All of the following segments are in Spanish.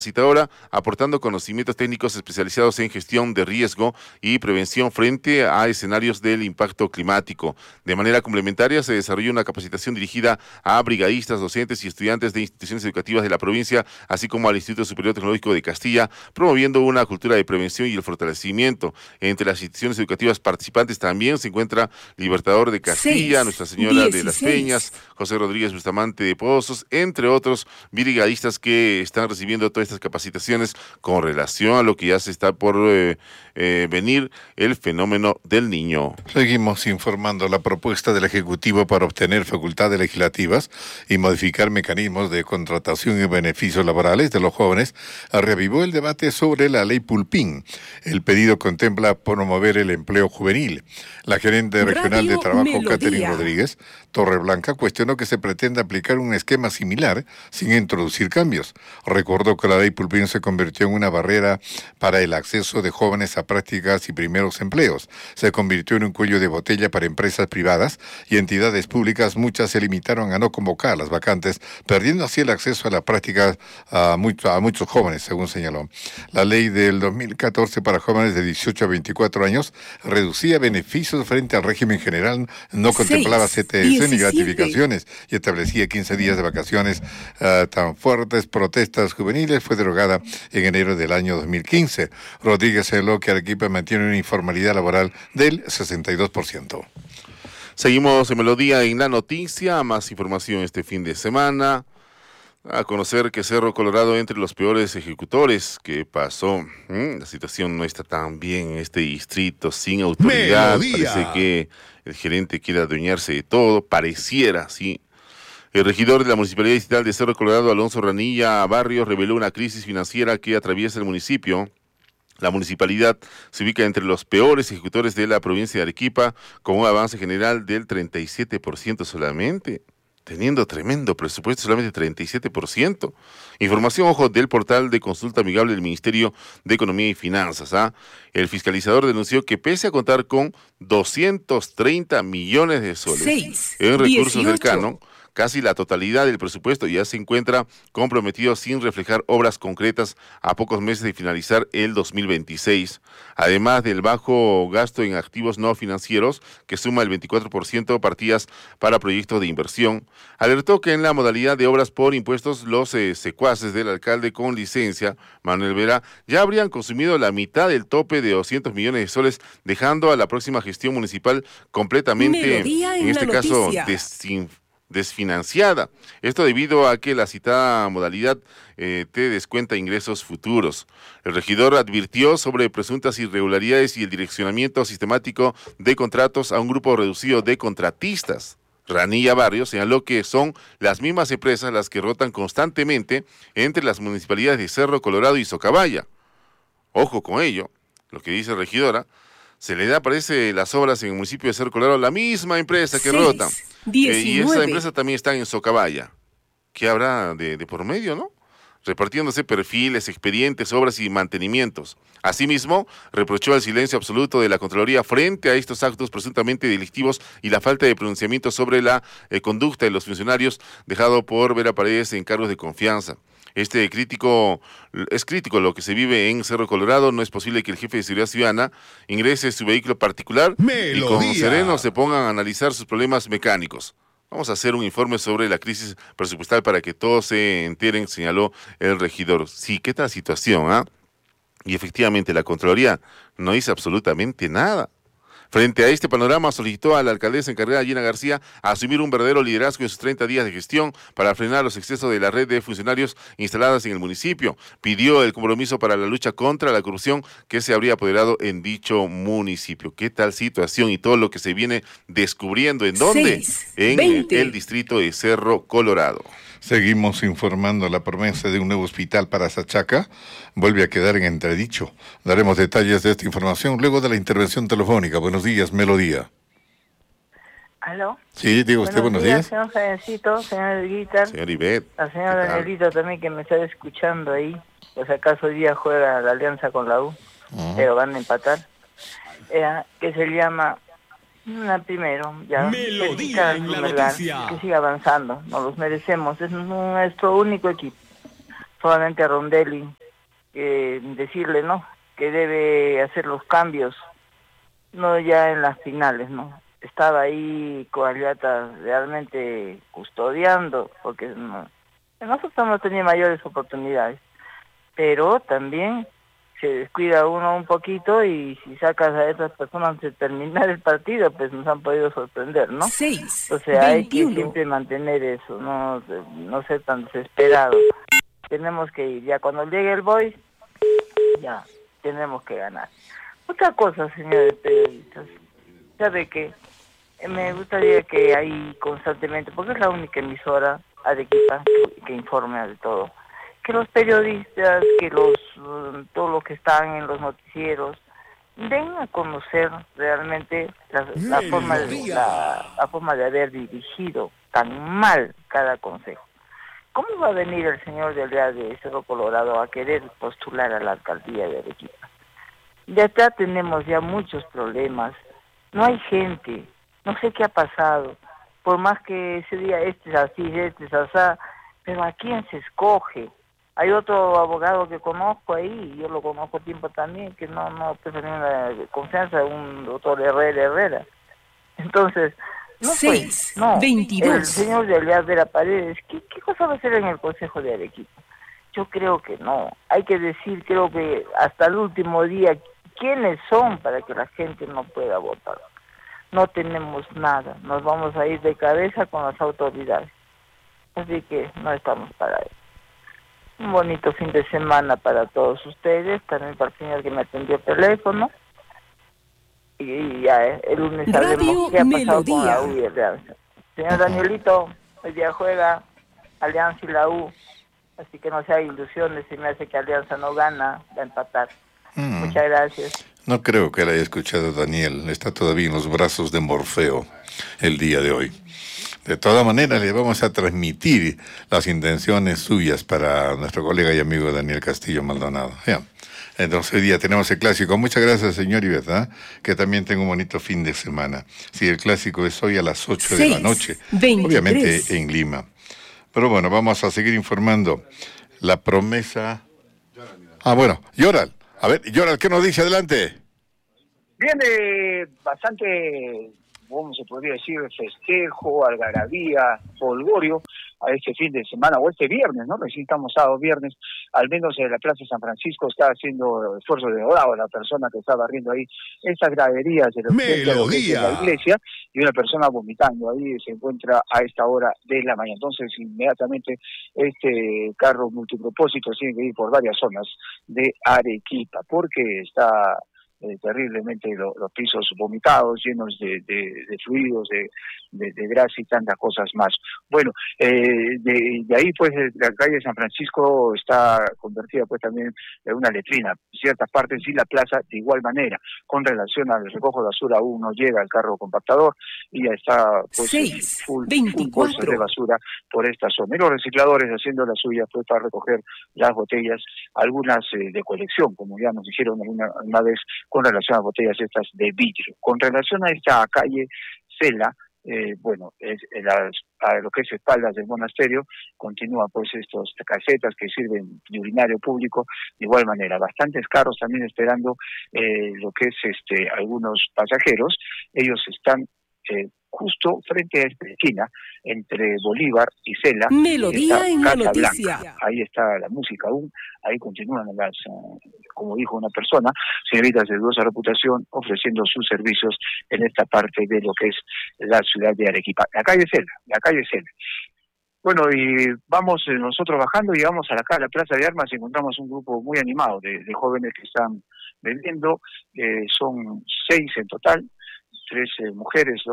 Capacitadora, aportando conocimientos técnicos especializados en gestión de riesgo y prevención frente a escenarios del impacto climático. De manera complementaria, se desarrolló una capacitación dirigida a brigadistas, docentes y estudiantes de instituciones educativas de la provincia, así como al Instituto Superior Tecnológico de Castilla, promoviendo una cultura de prevención y el fortalecimiento. Entre las instituciones educativas participantes también se encuentra Libertador de Castilla, Nuestra Señora de las Peñas, José Rodríguez Bustamante de Pozos, entre otros brigadistas que están recibiendo todas estas capacitaciones con relación a lo que ya se está por venir, el fenómeno del Niño. Seguimos informando. La propuesta del Ejecutivo para obtener facultades legislativas y modificar mecanismos de contratación y beneficios laborales de los jóvenes reavivó el debate sobre la ley Pulpín. El pedido contempla promover el empleo juvenil. La gerente regional de trabajo, Catherine Rodríguez Torreblanca, cuestionó que se pretenda aplicar un esquema similar sin introducir cambios. Recordó que la ley Pulpín se convirtió en una barrera para el acceso de jóvenes a prácticas y primeros empleos. Se convirtió en un cuello de botella para empresas privadas y entidades públicas. Muchas se limitaron a no convocar las vacantes, perdiendo así el acceso a la práctica a muchos jóvenes, según señaló. La ley del 2014 para jóvenes de 18 a 24 años reducía beneficios frente al régimen general, no contemplaba CTS ni gratificaciones y establecía 15 días de vacaciones. Tan fuertes protestas juveniles fue derogada en enero del año 2015. Rodríguez señaló que Arequipa mantiene una informalidad laboral del 62%. Seguimos en Melodía en la noticia, más información este fin de semana. A conocer que Cerro Colorado entre los peores ejecutores que pasó. La situación no está tan bien en este distrito, sin autoridad. Melodía. Parece que el gerente quiere adueñarse de todo, pareciera, sí. El regidor de la Municipalidad Distrital de Cerro Colorado, Alonso Ranilla Barrios, reveló una crisis financiera que atraviesa el municipio. La municipalidad se ubica entre los peores ejecutores de la provincia de Arequipa, con un avance general del 37% solamente, teniendo tremendo presupuesto, solamente 37%. Información, ojo, del portal de consulta amigable del Ministerio de Economía y Finanzas. El fiscalizador denunció que pese a contar con 230 millones de soles en recursos del canon, casi la totalidad del presupuesto ya se encuentra comprometido sin reflejar obras concretas a pocos meses de finalizar el 2026. Además del bajo gasto en activos no financieros, que suma el 24% partidas para proyectos de inversión, alertó que en la modalidad de obras por impuestos, los secuaces del alcalde con licencia, Manuel Vera, ya habrían consumido la mitad del tope de 200 millones de soles, dejando a la próxima gestión municipal completamente, en este caso, desfinanciada. Esto debido a que la citada modalidad te descuenta ingresos futuros. El regidor advirtió sobre presuntas irregularidades y el direccionamiento sistemático de contratos a un grupo reducido de contratistas. Ranilla Barrios señaló que son las mismas empresas las que rotan constantemente entre las municipalidades de Cerro Colorado y Socabaya. Ojo con ello, lo que dice regidora, se le da, parece, las obras en el municipio de Cerro Colorado, la misma empresa que rota. Y esa empresa también está en Socabaya. ¿Qué habrá de por medio, no? Repartiéndose perfiles, expedientes, obras y mantenimientos. Asimismo, reprochó el silencio absoluto de la Contraloría frente a estos actos presuntamente delictivos y la falta de pronunciamiento sobre la conducta de los funcionarios dejado por Vera Paredes en cargos de confianza. Es crítico lo que se vive en Cerro Colorado. No es posible que el jefe de seguridad ciudadana ingrese su vehículo particular y con sereno se pongan a analizar sus problemas mecánicos. Vamos a hacer un informe sobre la crisis presupuestal para que todos se enteren, señaló el regidor. Sí, ¿qué tal situación? Y efectivamente la Contraloría no hizo absolutamente nada. Frente a este panorama, solicitó a la alcaldesa encargada, Gina García, asumir un verdadero liderazgo en sus 30 días de gestión para frenar los excesos de la red de funcionarios instaladas en el municipio. Pidió el compromiso para la lucha contra la corrupción que se habría apoderado en dicho municipio. ¿Qué tal situación y todo lo que se viene descubriendo? ¿En dónde? En el distrito de Cerro Colorado. Seguimos informando. La promesa de un nuevo hospital para Sachaca vuelve a quedar en entredicho. Daremos detalles de esta información luego de la intervención telefónica. Buenos días, Melodía. ¿Aló? Sí, digo usted, buenos días. Señor Javencito, señor Guitar. Señor Ivette. La señora Danielita también que me está escuchando ahí. Pues acaso hoy día juega la alianza con la U, pero van a empatar. Que se llama... primero, ya. Melodía en la noticia. Que siga avanzando, nos los merecemos, es nuestro único equipo. solamente a Rondelli, decirle, ¿no?, que debe hacer los cambios, no ya en las finales, ¿no? Estaba ahí Coagliata realmente custodiando, porque nosotros no tenía mayores oportunidades, pero también se descuida uno un poquito y si sacas a esas personas antes de terminar el partido, pues nos han podido sorprender, ¿no? 6, Entonces hay que 21. siempre mantener eso, no ser tan desesperado. Tenemos que ir, ya cuando llegue el boys, ya tenemos que ganar. Otra cosa, señores periodistas, sabe que me gustaría que ahí constantemente, porque es la única emisora Arequipa que informe de todo, que los periodistas, que todos los que están en los noticieros den a conocer realmente la forma de haber dirigido tan mal cada consejo. ¿Cómo va a venir el señor de allá de Cerro Colorado a querer postular a la alcaldía de Arequipa? De acá tenemos ya muchos problemas, no hay gente, no sé qué ha pasado, por más que se diga este es así, este es así, pero ¿a quién se escoge? Hay otro abogado que conozco ahí, yo lo conozco tiempo también, que no pues, la confianza, un doctor Herrera. Entonces, no 6, pues, no, 22. el señor de Alias de la Paredes, ¿qué cosa va a hacer en el Consejo de Arequipa? Yo creo que no, hay que decir, creo que hasta el último día, ¿quiénes son para que la gente no pueda votar? No tenemos nada, nos vamos a ir de cabeza con las autoridades, así que no estamos para eso. Un bonito fin de semana para todos ustedes, también para el señor que me atendió el teléfono. Y ya el lunes sabremos qué ha pasado con la U y Alianza. Señor Danielito, hoy día juega Alianza y la U, así que no se haga ilusiones, si me hace que Alianza no gana, va a empatar. Muchas gracias. No creo que le haya escuchado Daniel, está todavía en los brazos de Morfeo el día de hoy. De todas maneras, le vamos a transmitir las intenciones suyas para nuestro colega y amigo Daniel Castillo Maldonado. Ya. Entonces hoy día tenemos el clásico. Muchas gracias, señor Iveta, que también tenga un bonito fin de semana. Sí, el clásico es hoy a las 8 de la noche, 23. obviamente en Lima. Pero bueno, vamos a seguir informando. La promesa... bueno, Yoral. A ver, Yoral, ¿qué nos dice? Adelante. Viene bastante, ¿cómo se podría decir?, festejo, algarabía, folgorio a este fin de semana, o este viernes, ¿no? Recién estamos sábado, viernes, al menos en la Plaza San Francisco está haciendo esfuerzo de orado la persona que está barriendo ahí estas graderías de la iglesia, y una persona vomitando ahí se encuentra a esta hora de la mañana. Entonces, inmediatamente, este carro multipropósito tiene que ir por varias zonas de Arequipa, porque está... terriblemente los pisos vomitados, llenos de fluidos, de grasa y tantas cosas más. Bueno, de ahí pues la calle San Francisco está convertida pues también en una letrina, ciertas partes, y la plaza de igual manera. Con relación al recojo de basura, aún no llega el carro compactador y ya está pues 6, full 24. bolsas de basura por esta zona. Y los recicladores haciendo la suya pues para recoger las botellas, algunas de colección, como ya nos dijeron una vez, con relación a botellas estas de vidrio. Con relación a esta calle Cela, bueno, a lo que es espaldas del monasterio, continúan pues estos casetas que sirven de urinario público, de igual manera, bastantes carros también esperando lo que es algunos pasajeros. Ellos están justo frente a esta esquina, entre Bolívar y Cela. Melodía en la noticia. Blanca. Ahí está la música aún, ahí continúan las, como dijo una persona, señoritas de dudosa reputación, ofreciendo sus servicios en esta parte de lo que es la ciudad de Arequipa. La calle Cela. Bueno, y vamos nosotros bajando, llegamos a la Plaza de Armas y encontramos un grupo muy animado de jóvenes que están bebiendo, son 6 en total, 3 mujeres,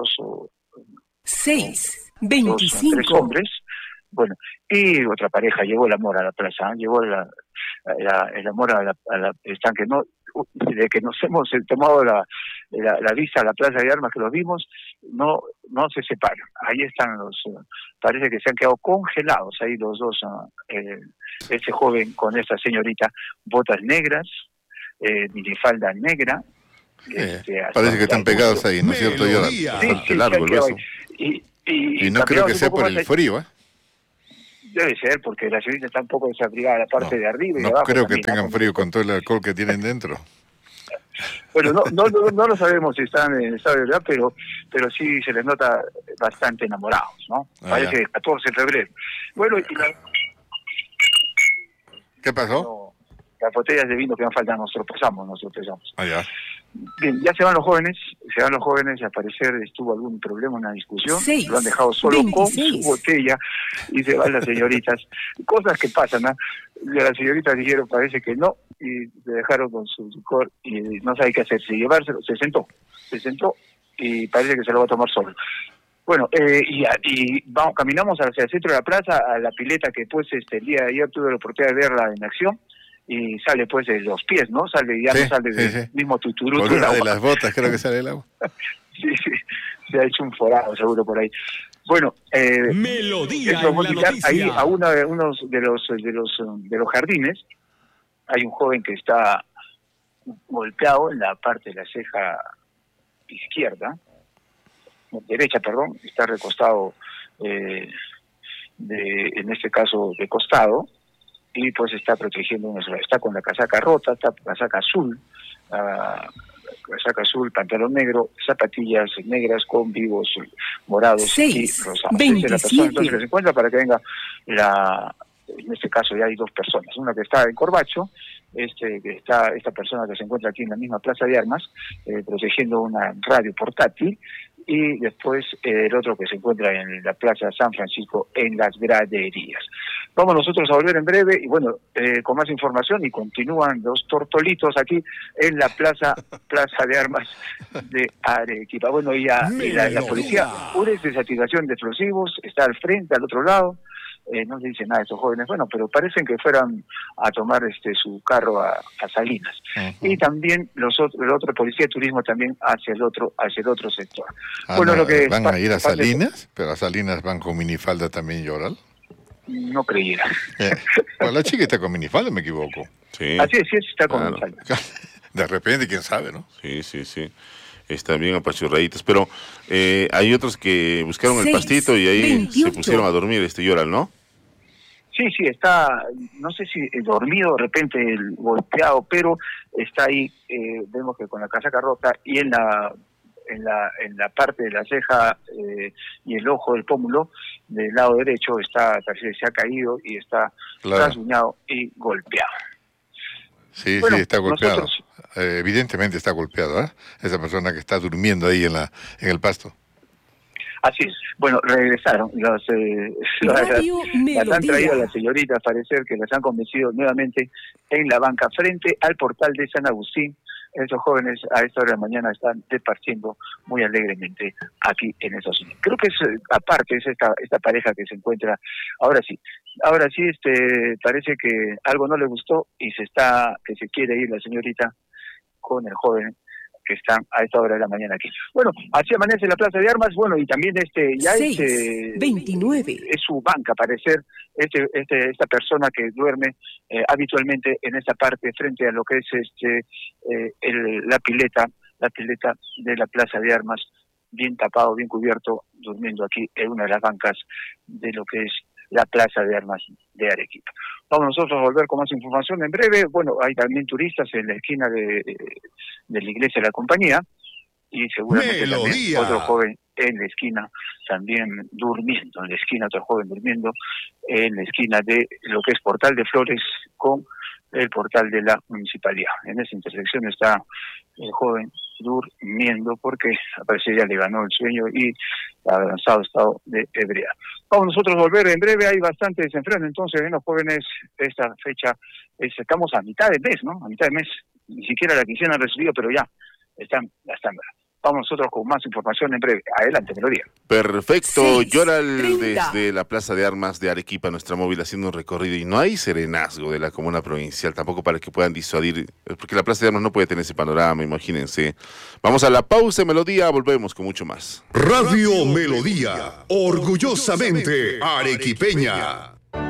6, 25. 3 hombres. Bueno, y otra pareja, llevó el amor a la plaza, llevó el amor a la estanque, ¿no? De que nos hemos tomado la vista a la Plaza de Armas, que los vimos, no se separan. Ahí están parece que se han quedado congelados ahí los dos, ese joven con esta señorita, botas negras, minifalda negra. Parece que están pegados ahí, ¿no es cierto? Sí, largo el beso. Y no creo que sea por el frío, Debe ser, porque la señorita está un poco desabrigada, la parte de arriba y de No abajo. creo que también, tengan frío con todo el alcohol que tienen dentro. Bueno, no lo sabemos si están en estado de verdad, pero sí se les nota bastante enamorados, ¿no? Parece ya. que 14 de febrero. Bueno, y ¿Qué pasó? las botellas de vino que nos faltan, nosotros pesamos. Ya. Bien, ya se van los jóvenes, al parecer estuvo algún problema, una discusión, 6, lo han dejado solo 26. con su botella y se van las señoritas. Cosas que pasan, ¿no? Las señoritas dijeron, parece que no, y le dejaron con su licor y no sabe qué hacer, si llevárselo, se sentó y parece que se lo va a tomar solo. Bueno, y vamos, caminamos hacia el centro de la plaza, a la pileta que pues el día de ayer tuve la oportunidad de verla en acción, y sale pues de los pies, ¿no? No sale del mismo tuturú. Por una de las botas creo que sale el agua. Sí, se ha hecho un forado seguro por ahí. Bueno, Melodía vamos en a la indicar noticia. ahí a unos de los jardines. Hay un joven que está golpeado en la parte de la ceja derecha, está recostado, en este caso de costado, y pues está protegiendo está con la casaca rota, está casaca azul, pantalón negro, zapatillas negras con vivos morados 6, y rosados. 27. Esta es la persona entonces que se encuentra para que venga en este caso ya hay dos personas, una que está en Corbacho, esta persona que se encuentra aquí en la misma Plaza de Armas, protegiendo una radio portátil, y después el otro que se encuentra en la Plaza San Francisco en las graderías. Vamos nosotros a volver en breve y bueno, con más información, y continúan los tortolitos aquí en la Plaza de Armas de Arequipa. Bueno, y la policía, una desactivación de explosivos, está al frente, al otro lado. No le dicen nada a estos jóvenes, bueno, pero parecen que fueran a tomar su carro a Salinas. Uh-huh. Y también el otro policía de turismo también hacia el otro sector. Bueno, no, lo que van a ir a Salinas, pero a Salinas van con minifalda también, Yoral. No creyera. Pues la chica está con minifalda, me equivoco. Sí. Así es, está con minifalda. De repente, quién sabe, ¿no? Sí. Están bien apachurraditos, pero hay otros que buscaron el pastito y ahí 28. Se pusieron a dormir, Yoral, ¿no? Sí, está, no sé si dormido, de repente golpeado, pero está ahí, vemos que con la casaca rota y en la parte de la ceja y el ojo del pómulo del lado derecho se ha caído y está rasguñado y golpeado. Sí, está golpeado. Evidentemente está golpeado, ¿eh? Esa persona que está durmiendo ahí en el pasto. Así es. Bueno, regresaron. Las han traído a las señoritas, parecer que las han convencido nuevamente en la banca frente al portal de San Agustín. Estos jóvenes a esta hora de la mañana están departiendo muy alegremente aquí en Estados Unidos. Creo que aparte es esta pareja que se encuentra. Ahora sí, parece que algo no le gustó y que se quiere ir la señorita con el joven que están a esta hora de la mañana aquí. Bueno, así amanece la Plaza de Armas, bueno, y también 29. Es su banca, parecer, esta persona que duerme habitualmente en esta parte frente a lo que es la pileta de la Plaza de Armas, bien tapado, bien cubierto, durmiendo aquí en una de las bancas de lo que es la Plaza de Armas de Arequipa. Vamos nosotros a volver con más información en breve. Bueno, hay también turistas en la esquina de la iglesia de la compañía y seguramente también otro joven en la esquina también durmiendo, en la esquina otro joven durmiendo, en la esquina de lo que es Portal de Flores con el portal de la municipalidad. En esa intersección está el joven durmiendo porque parece ya le ganó el sueño y avanzado estado de ebriedad. Vamos nosotros a volver en breve, hay bastante desenfreno entonces en los jóvenes. Esta fecha, estamos a mitad de mes, ¿no? A mitad de mes, ni siquiera la quincena han recibido, pero ya están. Vamos nosotros con más información en breve. Adelante, Melodía. Perfecto, Yoral 6:30. desde la Plaza de Armas de Arequipa, nuestra móvil, haciendo un recorrido. Y no hay serenazgo de la comuna provincial, tampoco para que puedan disuadir, porque la Plaza de Armas no puede tener ese panorama, imagínense. Vamos a la pausa, Melodía, volvemos con mucho más. Radio Melodía, orgullosamente arequipeña.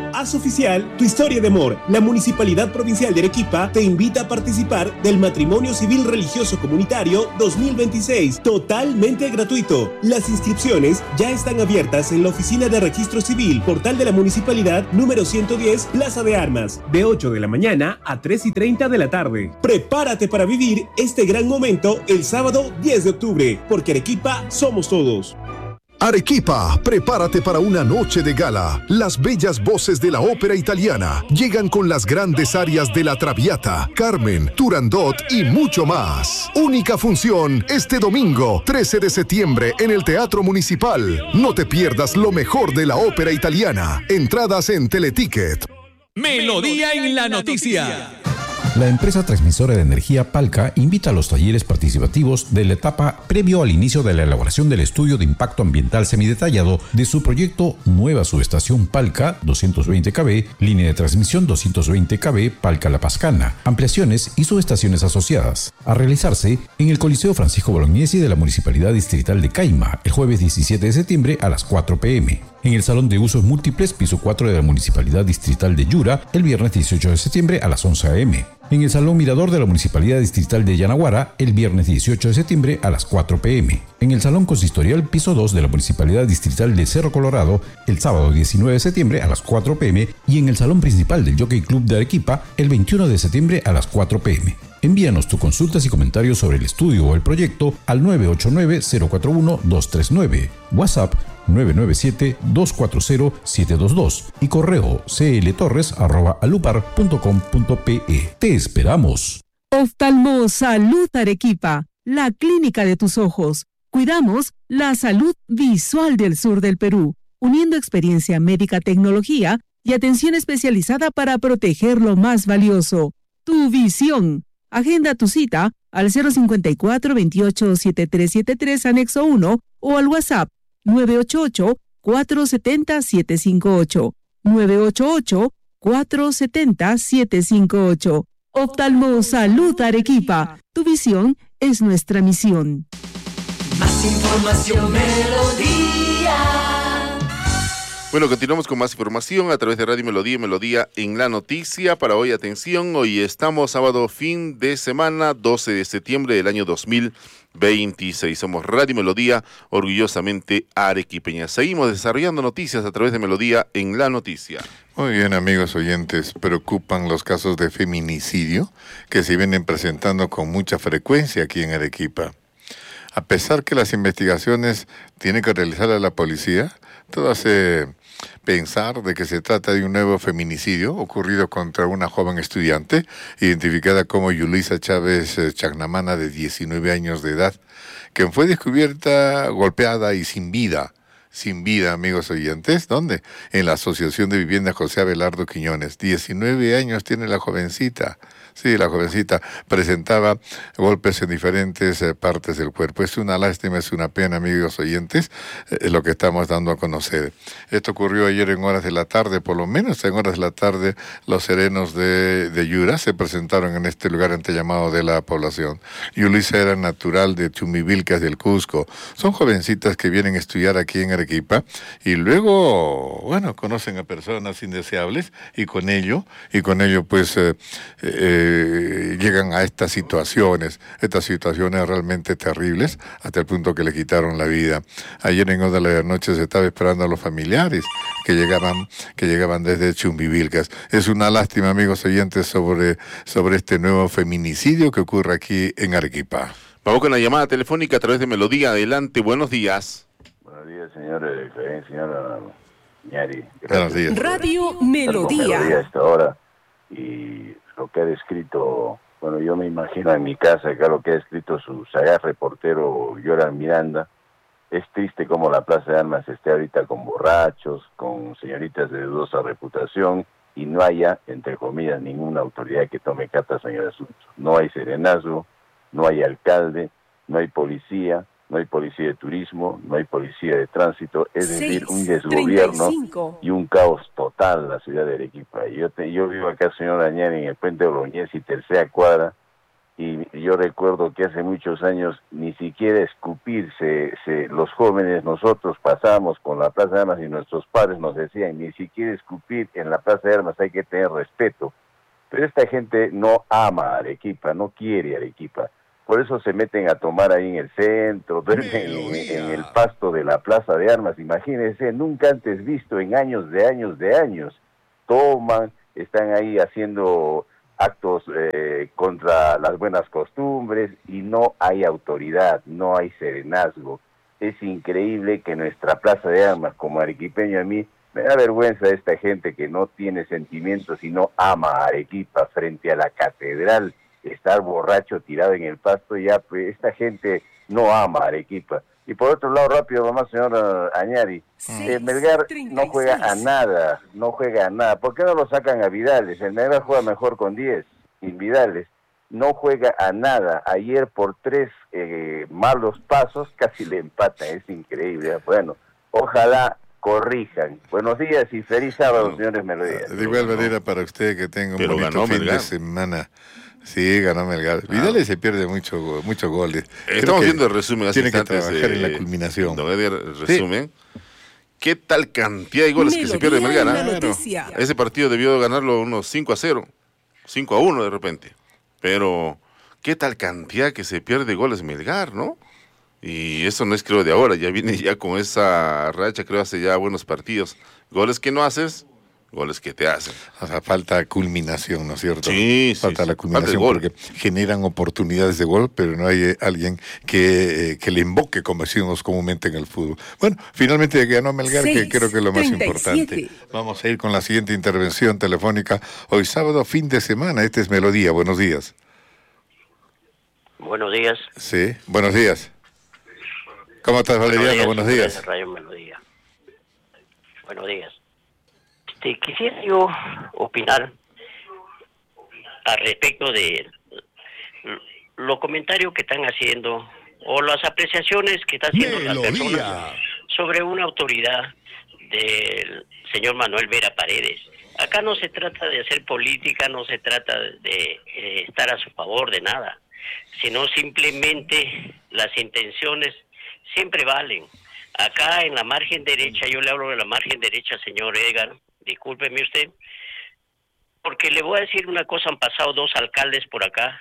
Haz oficial tu historia de amor. La Municipalidad Provincial de Arequipa te invita a participar del Matrimonio Civil Religioso Comunitario 2026, totalmente gratuito. Las inscripciones ya están abiertas en la Oficina de Registro Civil, Portal de la Municipalidad, número 110, Plaza de Armas, de 8 de la mañana a 3:30 de la tarde. Prepárate para vivir este gran momento el sábado 10 de octubre, porque Arequipa somos todos. Arequipa, prepárate para una noche de gala. Las bellas voces de la ópera italiana llegan con las grandes arias de La Traviata, Carmen, Turandot y mucho más. Única función este domingo, 13 de septiembre en el Teatro Municipal. No te pierdas lo mejor de la ópera italiana. Entradas en Teleticket. Melodía en la noticia. La empresa transmisora de energía Palca invita a los talleres participativos de la etapa previo al inicio de la elaboración del estudio de impacto ambiental semidetallado de su proyecto Nueva Subestación Palca 220 kV, línea de transmisión 220 kV Palca La Pascana, ampliaciones y subestaciones asociadas, a realizarse en el Coliseo Francisco Bolognesi de la Municipalidad Distrital de Caima el jueves 17 de septiembre a las 4 p.m. En el Salón de Usos Múltiples, piso 4 de la Municipalidad Distrital de Yura, el viernes 18 de septiembre a las 11 a.m. En el Salón Mirador de la Municipalidad Distrital de Yanaguara, el viernes 18 de septiembre a las 4 p.m. En el Salón Consistorial, piso 2 de la Municipalidad Distrital de Cerro Colorado, el sábado 19 de septiembre a las 4 p.m. Y en el Salón Principal del Jockey Club de Arequipa, el 21 de septiembre a las 4 p.m. Envíanos tus consultas y comentarios sobre el estudio o el proyecto al 989-041-239, WhatsApp 997-240-722 y correo cltorres@alupar.com.pe. Te esperamos. Oftalmo Salud Arequipa, la clínica de tus ojos. Cuidamos la salud visual del sur del Perú, uniendo experiencia médica, tecnología y atención especializada para proteger lo más valioso, tu visión. Agenda tu cita al 054-28-7373 anexo 1 o al WhatsApp 988-470-758, 988-470-758. Oftalmo Salud Arequipa, tu visión es nuestra misión. Más información, Melodía. Bueno, continuamos con más información a través de Radio Melodía y Melodía en la noticia. Para hoy, atención, hoy estamos sábado fin de semana, 12 de septiembre del año 2026. Somos Radio Melodía, orgullosamente arequipeña. Seguimos desarrollando noticias a través de Melodía en la noticia. Muy bien, amigos oyentes, preocupan los casos de feminicidio que se vienen presentando con mucha frecuencia aquí en Arequipa. A pesar que las investigaciones tiene que realizar a la policía, todo hace pensar de que se trata de un nuevo feminicidio ocurrido contra una joven estudiante, identificada como Yulisa Chávez Chagnamana, de 19 años de edad, quien fue descubierta golpeada y sin vida. Sin vida, amigos oyentes. ¿Dónde? En la Asociación de Vivienda José Abelardo Quiñones. 19 años tiene la jovencita. Sí, la jovencita presentaba golpes en diferentes partes del cuerpo. Es una lástima, es una pena, amigos oyentes, lo que estamos dando a conocer. Esto ocurrió ayer en horas de la tarde, por lo menos en horas de la tarde, los serenos de Yura se presentaron en este lugar ante llamado de la población. Yulisa era natural de Chumivilcas del Cusco. Son jovencitas que vienen a estudiar aquí en Arequipa y luego, bueno, conocen a personas indeseables y con ello pues llegan a estas situaciones realmente terribles, hasta el punto que le quitaron la vida. Ayer en horas de la noche se estaba esperando a los familiares que llegaban desde Chumbivilcas. Es una lástima, amigos oyentes, sobre este nuevo feminicidio que ocurre aquí en Arequipa. Vamos con la llamada telefónica a través de Melodía. Adelante, buenos días. Buenos días, señora Ñari. Buenos días. Radio Melodía. A esta hora. Y lo que ha descrito, bueno, yo me imagino en mi casa acá lo que ha escrito su sagaz reportero Yoran Miranda. Es triste como la Plaza de Armas esté ahorita con borrachos, con señoritas de dudosa reputación, y no haya, entre comillas, ninguna autoridad que tome cartas en el asunto. No hay serenazgo, no hay alcalde, no hay policía de turismo, no hay policía de tránsito, es decir, un desgobierno y un caos total en la ciudad de Arequipa. Yo vivo acá, señor Dañani, en el puente de Bolognesi, tercera cuadra, y yo recuerdo que hace muchos años ni siquiera escupirse, los jóvenes nosotros pasábamos con la Plaza de Armas y nuestros padres nos decían, ni siquiera escupir en la Plaza de Armas, hay que tener respeto. Pero esta gente no ama a Arequipa, no quiere Arequipa. Por eso se meten a tomar ahí en el centro, duermen en el pasto de la Plaza de Armas. Imagínense, nunca antes visto en años de años. Toman, están ahí haciendo actos contra las buenas costumbres y no hay autoridad, no hay serenazgo. Es increíble que nuestra Plaza de Armas, como arequipeño a mí, me da vergüenza esta gente que no tiene sentimientos y no ama a Arequipa frente a la catedral, estar borracho tirado en el pasto, ya pues esta gente no ama a Arequipa. Y por otro lado, rápido nomás, señor Añari, Melgar no juega a nada. ¿Por qué no lo sacan a Vidales? El Melgar juega mejor con 10, sin Vidales. No juega a nada. Ayer por 3 malos pasos casi le empatan, es increíble. Bueno, ojalá corrijan. Buenos días y feliz sábado, señores Melodías. De igual manera para usted, que tenga un bonito fin de semana. Sí, ganó Melgar. Vidales se pierde muchos goles. Estamos viendo el resumen. Tiene que trabajar en la culminación. Don Eder, resumen. Sí. ¿Qué tal cantidad de goles que se pierde Melgar? Ese partido debió ganarlo unos 5-0, 5-1 de repente. Pero, ¿qué tal cantidad que se pierde goles Melgar, no? Y eso no es, creo, de ahora. Ya viene ya con esa racha, creo, hace ya buenos partidos. Goles que no haces, goles que te hacen. O sea, falta culminación, ¿no es cierto? Sí, falta la culminación porque generan oportunidades de gol, pero no hay alguien que le invoque, como decimos comúnmente en el fútbol. Bueno, finalmente ganó Melgar, que creo que es lo más importante. Vamos a ir con la siguiente intervención telefónica. Hoy sábado, fin de semana. Este es Melodía. Buenos días. Buenos días. Sí, buenos días. ¿Cómo estás, Valeriano? Buenos días. Radio Melodía. Buenos días. Quisiera yo opinar al respecto de los comentarios que están haciendo o las apreciaciones que están haciendo las personas sobre una autoridad del señor Manuel Vera Paredes. Acá no se trata de hacer política, no se trata de estar a su favor de nada, sino simplemente las intenciones siempre valen. Acá en la margen derecha, yo le hablo de la margen derecha, señor Edgar, discúlpeme usted, porque le voy a decir una cosa, han pasado 2 alcaldes por acá.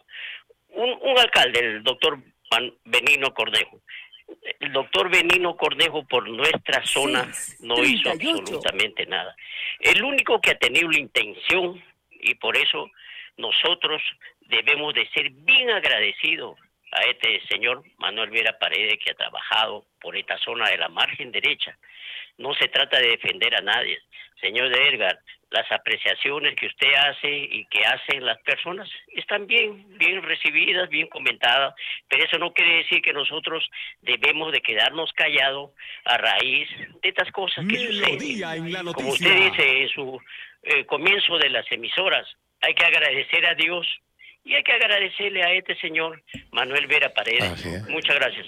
Un alcalde, el doctor Benigno Cornejo. El doctor Benigno Cornejo por nuestra zona no hizo absolutamente nada. El único que ha tenido la intención, y por eso nosotros debemos de ser bien agradecidos a este señor Manuel Vera Paredes, que ha trabajado por esta zona de la margen derecha. No se trata de defender a nadie. Señor Edgar, las apreciaciones que usted hace y que hacen las personas están bien recibidas, bien comentadas, pero eso no quiere decir que nosotros debemos de quedarnos callados a raíz de estas cosas que suceden. Como usted dice en su comienzo de las emisoras, hay que agradecer a Dios y hay que agradecerle a este señor Manuel Vera Paredes. Muchas gracias.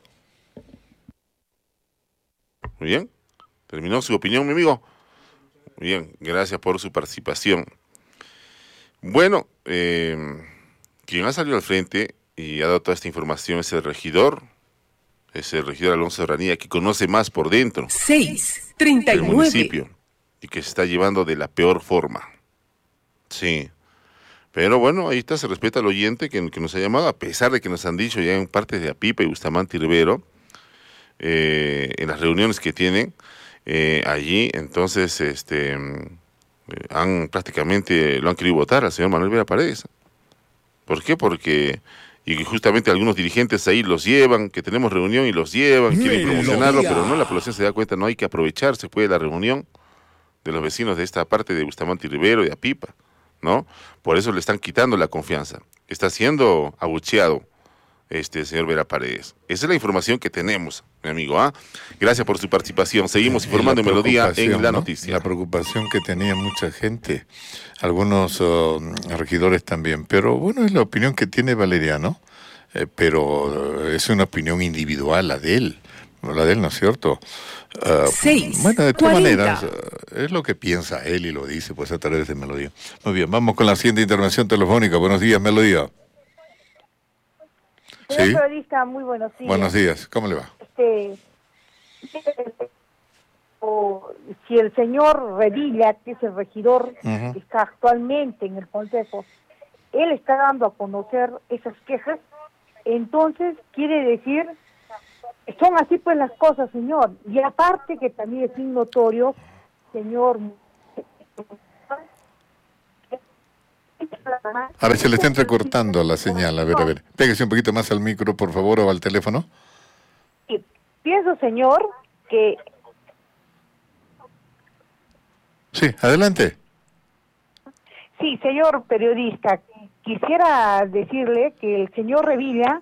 Muy bien. ¿Terminó su opinión, mi amigo? Muy bien, gracias por su participación. Bueno, quien ha salido al frente y ha dado toda esta información es el regidor Alonso Serranía, que conoce más por dentro 6:39 del municipio y que se está llevando de la peor forma. Sí. Pero bueno, ahí está, se respeta al oyente que nos ha llamado, a pesar de que nos han dicho ya en partes de Apipa y Bustamante y Rivero, en las reuniones que tienen allí, entonces prácticamente lo han querido votar al señor Manuel Vera Paredes. ¿Por qué? Porque y justamente algunos dirigentes ahí los llevan, que tenemos reunión y los llevan, quieren promocionarlo, pero no, la población se da cuenta, no hay que aprovecharse pues de la reunión de los vecinos de esta parte de Bustamante y Rivero y de Apipa, ¿no? Por eso le están quitando la confianza. Está siendo abucheado señor Vera Paredes. Esa es la información que tenemos, mi amigo. Gracias por su participación. Seguimos informando en Melodía en la noticia. La preocupación que tenía mucha gente, algunos regidores también, pero bueno, es la opinión que tiene Valeriano, pero es una opinión individual, la de él, ¿no es cierto? Bueno, de todas maneras, es lo que piensa él y lo dice pues a través de Melodía. Muy bien, vamos con la siguiente intervención telefónica. Buenos días, Melodía. Sí. Periodista, muy buenos días. Buenos días, ¿cómo le va? Si el señor Revilla, que es el regidor Ujú. que está actualmente en el Consejo, él está dando a conocer esas quejas, entonces quiere decir, son así pues las cosas, señor. Y aparte que también es bien notorio, señor... A ver, se le está entrecortando la señal, a ver. Pégase un poquito más al micro, por favor, o al teléfono. Pienso, señor, que... Sí, adelante. Sí, señor periodista, quisiera decirle que el señor Revilla,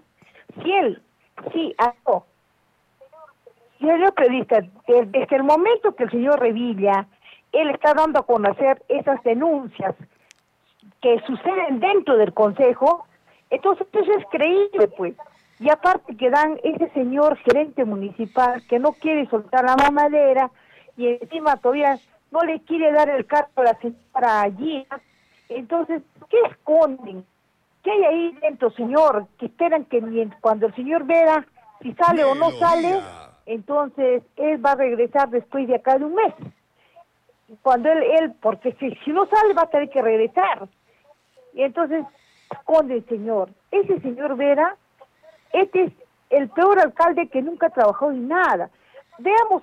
señor periodista, desde el momento que el señor Revilla, él está dando a conocer esas denuncias que suceden dentro del Consejo, entonces eso es creíble, pues. Y aparte que dan ese señor gerente municipal que no quiere soltar la mamadera y encima todavía no le quiere dar el cargo a la señora allí. Entonces, ¿qué esconden? ¿Qué hay ahí dentro, señor? Que esperan que cuando el señor vea si sale o no sale, entonces él va a regresar después de acá de un mes. Cuando él porque si no sale va a tener que regresar. Y entonces, esconde, señor. Ese señor Vera, este es el peor alcalde que nunca ha trabajado en nada. Veamos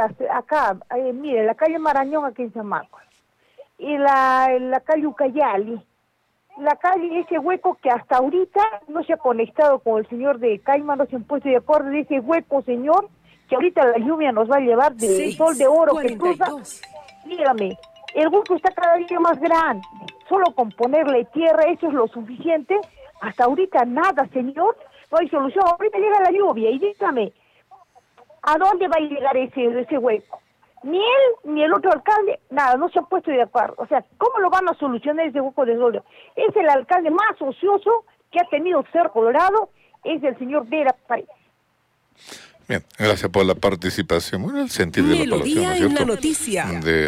mire, la calle Marañón aquí en San Marcos, y la calle Ucayali, la calle, ese hueco que hasta ahorita no se ha conectado con el señor de Caima, no se han puesto de acuerdo de ese hueco, señor, que ahorita la lluvia nos va a llevar del sol de oro que cruza. Dígame, el hueco está cada día más grande, solo con ponerle tierra, eso es lo suficiente. Hasta ahorita nada, señor, no hay solución. Ahorita llega la lluvia y dígame, ¿a dónde va a llegar ese hueco? Ni él, ni el otro alcalde, nada, no se han puesto de acuerdo. O sea, ¿cómo lo van a solucionar ese hueco de sol? Es el alcalde más ocioso que ha tenido Cerro Colorado, es el señor Vera Paredes. Bien, gracias por la participación. Bueno, el sentir de la población, ¿no es cierto? La noticia.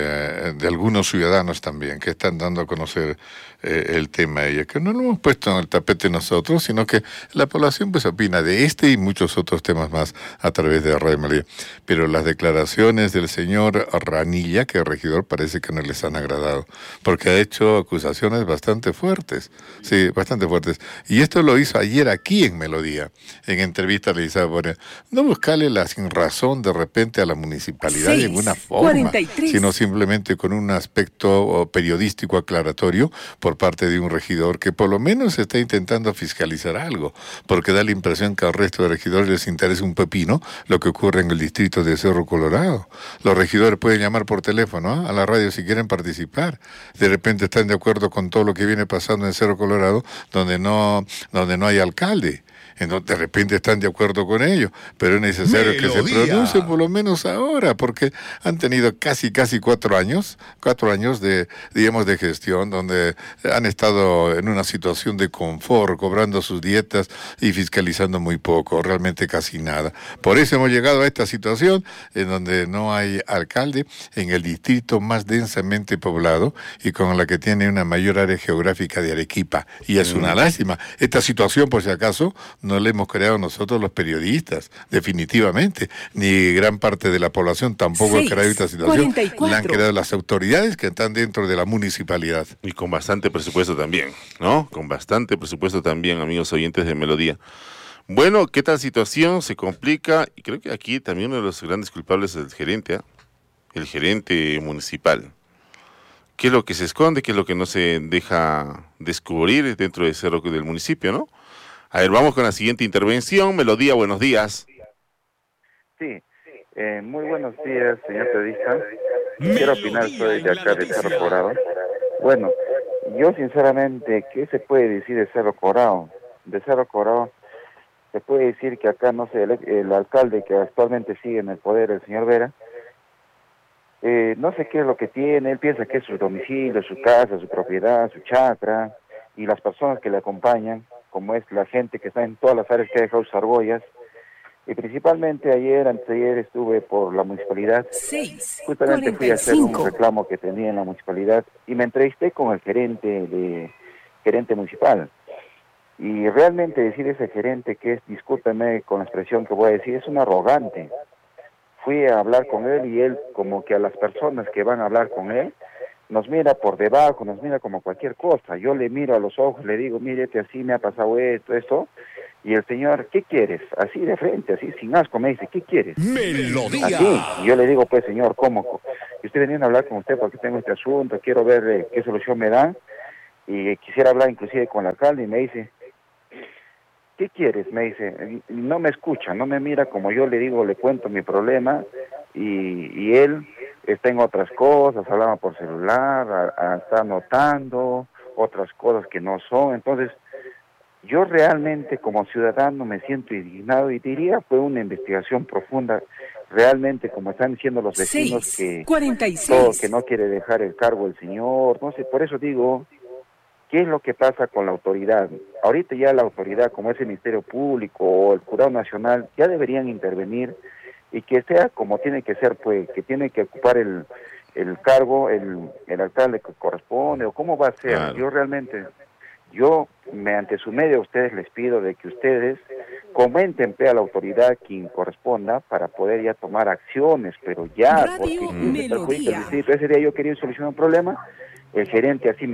De algunos ciudadanos también que están dando a conocer el tema y que no lo hemos puesto en el tapete nosotros, sino que la población pues opina de este y muchos otros temas más a través de Radio Melodía. Pero las declaraciones del señor Ranilla, que el regidor, parece que no les han agradado, porque ha hecho acusaciones bastante fuertes, sí, bastante fuertes. Y esto lo hizo ayer aquí en Melodía, en entrevista le dice, bueno, no buscarle la sinrazón de repente a la municipalidad en una forma, sino simplemente con un aspecto periodístico aclaratorio por parte de un regidor que por lo menos está intentando fiscalizar algo, porque da la impresión que al resto de regidores les interesa un pepino lo que ocurre en el distrito de Cerro Colorado. Los regidores pueden llamar por teléfono a la radio si quieren participar. De repente están de acuerdo con todo lo que viene pasando en Cerro Colorado, donde no hay alcalde. Entonces, de repente están de acuerdo con ello, pero es necesario que se pronuncie por lo menos ahora, porque han tenido casi 4 años de, digamos, de gestión, donde han estado en una situación de confort, cobrando sus dietas y fiscalizando muy poco, realmente casi nada. Por eso hemos llegado a esta situación en donde no hay alcalde en el distrito más densamente poblado y con la que tiene una mayor área geográfica de Arequipa. Y es una lástima. Esta situación, por si acaso, no la hemos creado nosotros los periodistas, definitivamente, ni gran parte de la población tampoco ha creado esta situación, la han creado las autoridades que están dentro de la municipalidad. Y con bastante presupuesto también, ¿no? Con bastante presupuesto también, amigos oyentes de Melodía. Bueno, ¿qué tal situación? Se complica, y creo que aquí también uno de los grandes culpables es el gerente, el gerente municipal. ¿Qué es lo que se esconde? ¿Qué es lo que no se deja descubrir dentro del municipio, no? A ver, vamos con la siguiente intervención. Melodía, buenos días. Sí, muy buenos días, señor periodista. Quiero opinar, soy de acá de Cerro Colorado. Bueno, yo sinceramente, ¿qué se puede decir de Cerro Colorado? De Cerro Colorado se puede decir que acá, no sé, el alcalde que actualmente sigue en el poder, el señor Vera, no sé qué es lo que tiene, él piensa que es su domicilio, su casa, su propiedad, su chacra, y las personas que le acompañan, como es la gente que está en todas las áreas que ha dejado sus argollas. Y principalmente anteayer estuve por la municipalidad. Justamente fui a hacer un reclamo que tenía en la municipalidad y me entrevisté con el gerente municipal. Y realmente decir ese gerente que es, discúlpeme con la expresión que voy a decir, es un arrogante. Fui a hablar con él y él, como que a las personas que van a hablar con él, nos mira por debajo, nos mira como cualquier cosa. Yo le miro a los ojos, le digo, mírete, así me ha pasado esto, y el señor, ¿qué quieres? Así de frente, así sin asco, me dice, ¿qué quieres? Melodía. Así, y yo le digo, pues señor, ¿cómo? Yo estoy veniendo a hablar con usted porque tengo este asunto, quiero ver qué solución me dan, y quisiera hablar inclusive con el alcalde, y me dice, ¿qué quieres? Me dice, y no me escucha, no me mira como yo le digo, le cuento mi problema, y él está en otras cosas, hablaba por celular, está anotando otras cosas que no son. Entonces, yo realmente como ciudadano me siento indignado y diría fue una investigación profunda, realmente como están diciendo los vecinos que todo, que no quiere dejar el cargo el señor, no sé, por eso digo, ¿qué es lo que pasa con la autoridad? Ahorita ya la autoridad, como es el Ministerio Público o el Jurado Nacional, ya deberían intervenir y que sea como tiene que ser, pues, que tiene que ocupar el cargo, el alcalde que corresponde, o cómo va a ser. Claro. Yo, mediante su medio, a ustedes les pido de que ustedes comenten a la autoridad quien corresponda para poder ya tomar acciones, pero ya, Radio porque me perjudica el Melodía. distrito. Ese día yo quería solucionar un problema, el gerente así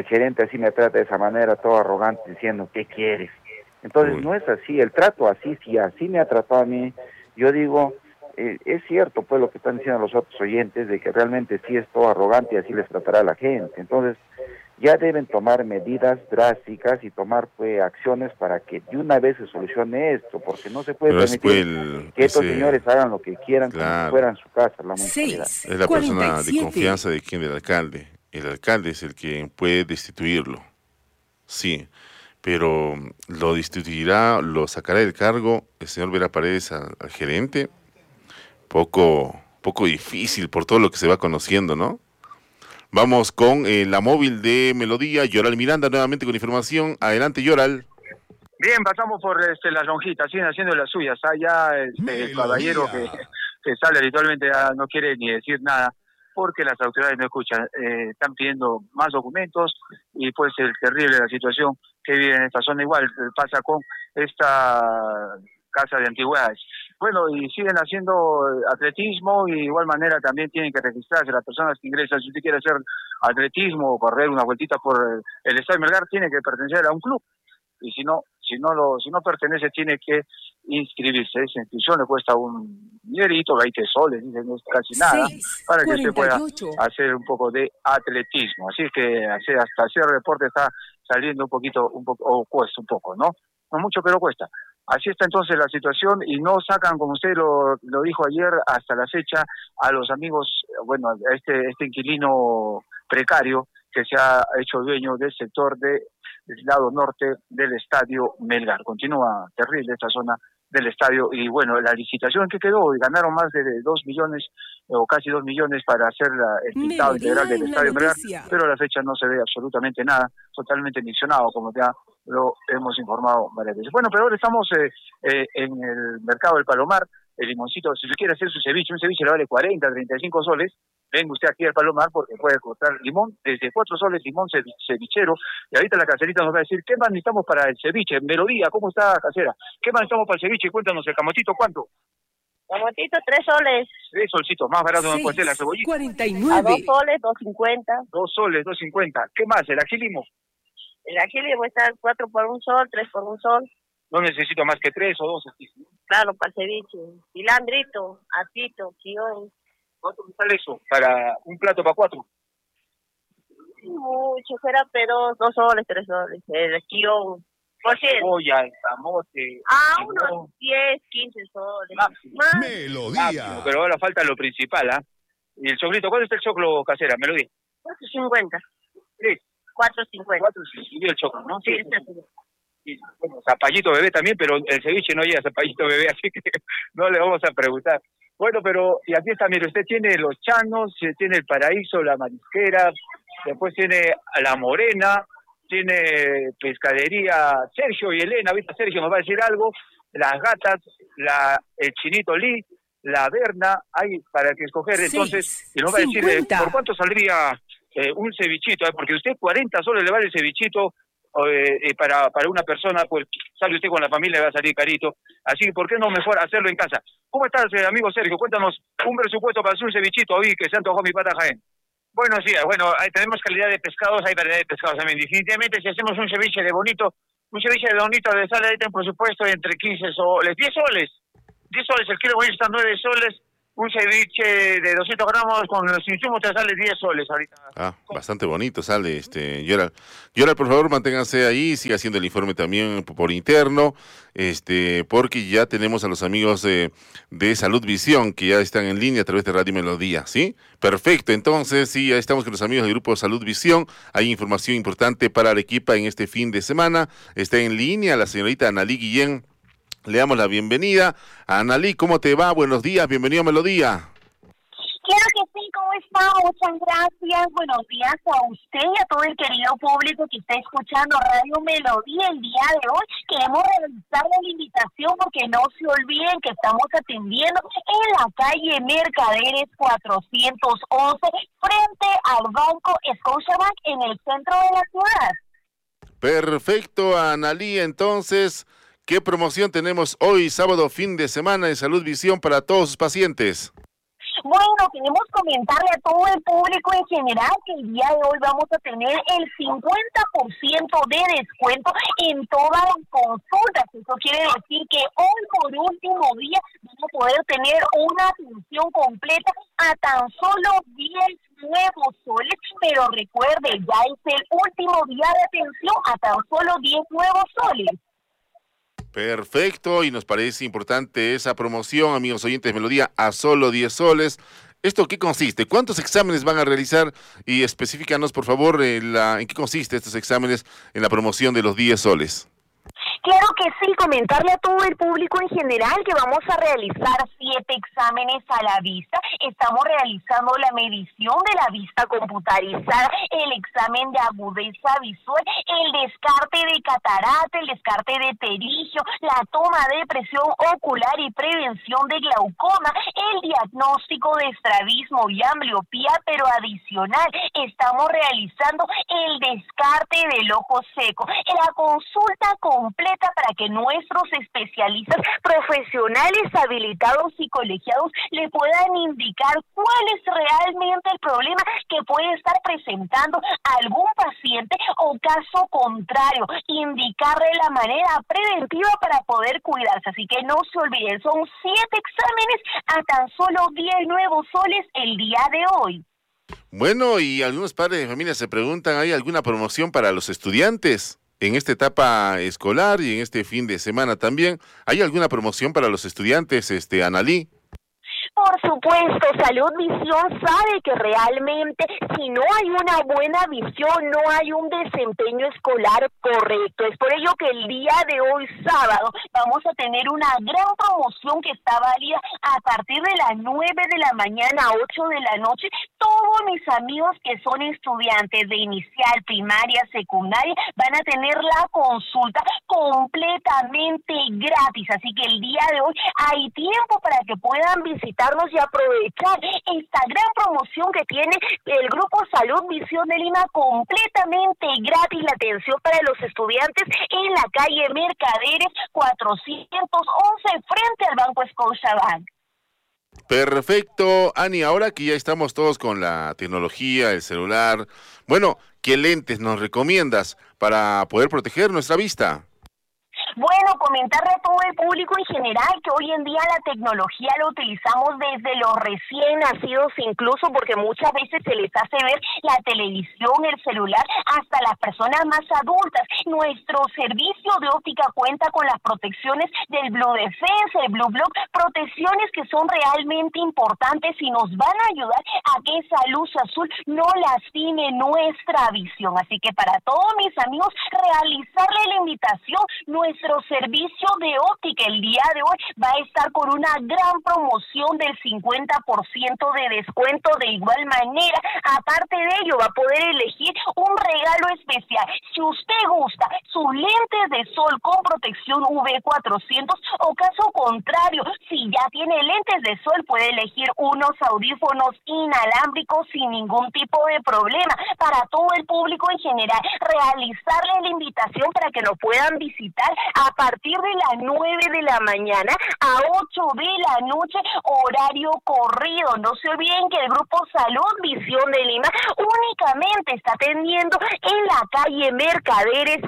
me trata de esa manera, todo arrogante, diciendo, ¿qué quieres? Entonces, no es así, el trato así, si así me ha tratado a mí, yo digo, es cierto pues lo que están diciendo los otros oyentes, de que realmente sí es todo arrogante y así les tratará a la gente. Entonces, ya deben tomar medidas drásticas y tomar pues acciones para que de una vez se solucione esto, porque no se puede permitir que estos señores hagan lo que quieran, como si fueran su casa, la municipalidad. Es la persona de confianza de quien, del alcalde. El alcalde es el que puede destituirlo. Sí, pero lo destituirá, lo sacará del cargo el señor Vera Paredes al gerente. Poco difícil por todo lo que se va conociendo, ¿no? Vamos con la móvil de Melodía, Yoral Miranda, nuevamente con información. Adelante, Yoral. Bien, pasamos por las lonjitas, siguen haciendo las suyas. Allá el caballero que sale habitualmente ya no quiere ni decir nada, porque las autoridades no escuchan. Están pidiendo más documentos y pues es terrible la situación que vive en esta zona. Igual pasa con esta casa de antigüedades. Bueno, y siguen haciendo atletismo y de igual manera también tienen que registrarse las personas que ingresan. Si usted quiere hacer atletismo o correr una vueltita por el Estadio Melgar, tiene que pertenecer a un club. Y si no pertenece, tiene que inscribirse. Esa inscripción le cuesta un dinerito, 20 soles, dicen, no es casi nada, para que usted pueda hacer un poco de atletismo. Así que hasta hacer reporte está saliendo un poquito, o cuesta un poco, ¿no? No mucho, pero cuesta. Así está entonces la situación y no sacan, como usted lo dijo ayer, hasta la fecha a los amigos, bueno, a este inquilino precario que se ha hecho dueño del sector del lado norte del Estadio Melgar. Continúa terrible esta zona del estadio y bueno, la licitación que quedó, ganaron más de 2 millones o casi 2 millones para hacer el pintado integral del Estadio Melgar, pero a la fecha no se ve absolutamente nada, totalmente emisionado, como ya lo hemos informado varias veces. Bueno, pero ahora estamos en el mercado del Palomar, el limoncito, si usted quiere hacer su ceviche, un ceviche le vale 40, 35 soles, venga usted aquí al Palomar porque puede cortar limón, desde 4 soles, limón cevichero, y ahorita la caserita nos va a decir, ¿qué más necesitamos para el ceviche? Melodía, ¿cómo está, casera? ¿Qué más necesitamos para el ceviche? Cuéntanos, el camotito, ¿cuánto? Camotito, 3 soles. 3 solcitos, más barato no puede ser la cebollita. 49. A 2 soles, 2.50. 2 soles, 2.50. ¿Qué más? ¿El ají limo? El ají limo está 4 por 1 sol, 3 por 1 sol. No necesito más que 3 o 2 aquí. Claro, para el ceviche. Cilandrito, apito, guión. ¿Cuánto me sale eso? Para un plato para 4. Mucho, será, pero 2 soles, 3 soles. El guión. Por cierto. Cebolla, el camote. Unos 10, 15 soles. Más. Melodía. Pero ahora falta lo principal, ¿ah? ¿Y el choclito? ¿Cuánto está el choclo, casera? Melodía. 4.50. Sí. 4.50. 4.50 el choclo, ¿no? Sí, está bien. Y, bueno, zapallito bebé también, pero el ceviche no lleva zapallito bebé, así que no le vamos a preguntar. Bueno, pero, y aquí está, mire, usted tiene los chanos, tiene el paraíso, la marisquera, después tiene la morena, tiene pescadería Sergio y Elena, ahorita Sergio nos va a decir algo, las gatas, el chinito Lee, la Berna, hay para que escoger, entonces, y nos va a decir, ¿por cuánto saldría un cevichito? Porque usted 40 soles le vale el cevichito, para una persona, pues sale usted con la familia y va a salir carito. Así que, ¿por qué no mejor hacerlo en casa? ¿Cómo estás, amigo Sergio? Cuéntanos un presupuesto para hacer un cevichito hoy que se antojó mi pata Jaén. Buenos días. Bueno, tenemos calidad de pescados, hay variedad de pescados también. Definitivamente, si hacemos un ceviche de bonito de sal, ahí ten por supuesto entre 15 soles, 10 soles. 10 soles, el kilo hoy está 9 soles. Un ceviche de 200 gramos con los insumos te sale 10 soles ahorita. Ah, bastante bonito sale, Yoral. Yoral, por favor, manténganse ahí, siga haciendo el informe también por interno, porque ya tenemos a los amigos de Salud Visión, que ya están en línea a través de Radio Melodía, ¿sí? Perfecto, entonces, sí, ya estamos con los amigos del Grupo Salud Visión, hay información importante para Arequipa en este fin de semana, está en línea la señorita Analí Guillén. Le damos la bienvenida. Analí, ¿cómo te va? Buenos días, bienvenido a Melodía. Claro que sí, ¿cómo está? Muchas gracias. Buenos días a usted y a todo el querido público que está escuchando Radio Melodía el día de hoy. Queremos realizar la invitación porque no se olviden que estamos atendiendo en la calle Mercaderes 411 frente al Banco Scotiabank en el centro de la ciudad. Perfecto, Analí, entonces, ¿qué promoción tenemos hoy, sábado, fin de semana, en Salud Visión para todos sus pacientes? Bueno, queremos comentarle a todo el público en general que el día de hoy vamos a tener el 50% de descuento en todas las consultas. Eso quiere decir que hoy por último día vamos a poder tener una atención completa a tan solo 10 nuevos soles, pero recuerde, ya es el último día de atención a tan solo 10 nuevos soles. Perfecto, y nos parece importante esa promoción, amigos oyentes de Melodía, a solo 10 soles. ¿Esto qué consiste? ¿Cuántos exámenes van a realizar? Y específicanos, por favor, en qué consiste estos exámenes en la promoción de los 10 soles. Claro que sí, comentarle a todo el público en general que vamos a realizar 7 exámenes a la vista. Estamos realizando la medición de la vista computarizada, el examen de agudeza visual, el descarte de catarata, el descarte de pterigio, la toma de presión ocular y prevención de glaucoma, el diagnóstico de estrabismo y ambliopía, pero adicional estamos realizando el descarte del ojo seco, la consulta completa para que nuestros especialistas profesionales habilitados y colegiados le puedan indicar cuál es realmente el problema que puede estar presentando algún paciente o caso contrario, indicarle la manera preventiva para poder cuidarse. Así que no se olviden, son 7 exámenes a tan solo 10 nuevos soles el día de hoy. Bueno, y algunos padres de familia se preguntan, ¿hay alguna promoción para los estudiantes? En esta etapa escolar y en este fin de semana también, ¿hay alguna promoción para los estudiantes, Analí? Por supuesto, Salud Visión sabe que realmente si no hay una buena visión, no hay un desempeño escolar correcto. Es por ello que el día de hoy, sábado, vamos a tener una gran promoción que está válida a partir de las 9 de la mañana a 8 de la noche. Todos mis amigos que son estudiantes de inicial, primaria, secundaria, van a tener la consulta completamente gratis. Así que el día de hoy hay tiempo para que puedan visitarnos y aprovechar esta gran promoción que tiene el Grupo Salud Visión de Lima, completamente gratis la atención para los estudiantes en la calle Mercaderes 411 frente al Banco Scotiabank. Perfecto, Ani, ahora que ya estamos todos con la tecnología, el celular, bueno, ¿qué lentes nos recomiendas para poder proteger nuestra vista? Bueno, comentarle a todo el público en general que hoy en día la tecnología la utilizamos desde los recién nacidos, incluso porque muchas veces se les hace ver la televisión, el celular, hasta las personas más adultas. Nuestro servicio de óptica cuenta con las protecciones del Blue Defense, el Blue Block, protecciones que son realmente importantes y nos van a ayudar a que esa luz azul no lastime nuestra visión. Así que para todos mis amigos, realizarle la invitación. Nuestro servicio de óptica el día de hoy va a estar con una gran promoción del 50% de descuento. De igual manera, aparte de ello, va a poder elegir un regalo especial. Si usted gusta sus lentes de sol con protección UV400, o caso contrario, si ya tiene lentes de sol, puede elegir unos audífonos inalámbricos sin ningún tipo de problema. Para todo el público en general, realizarle la invitación para que nos puedan visitar a partir de las 9 de la mañana a 8 de la noche, horario corrido. No se olviden que el Grupo Salud Visión de Lima únicamente está atendiendo en la calle Mercaderes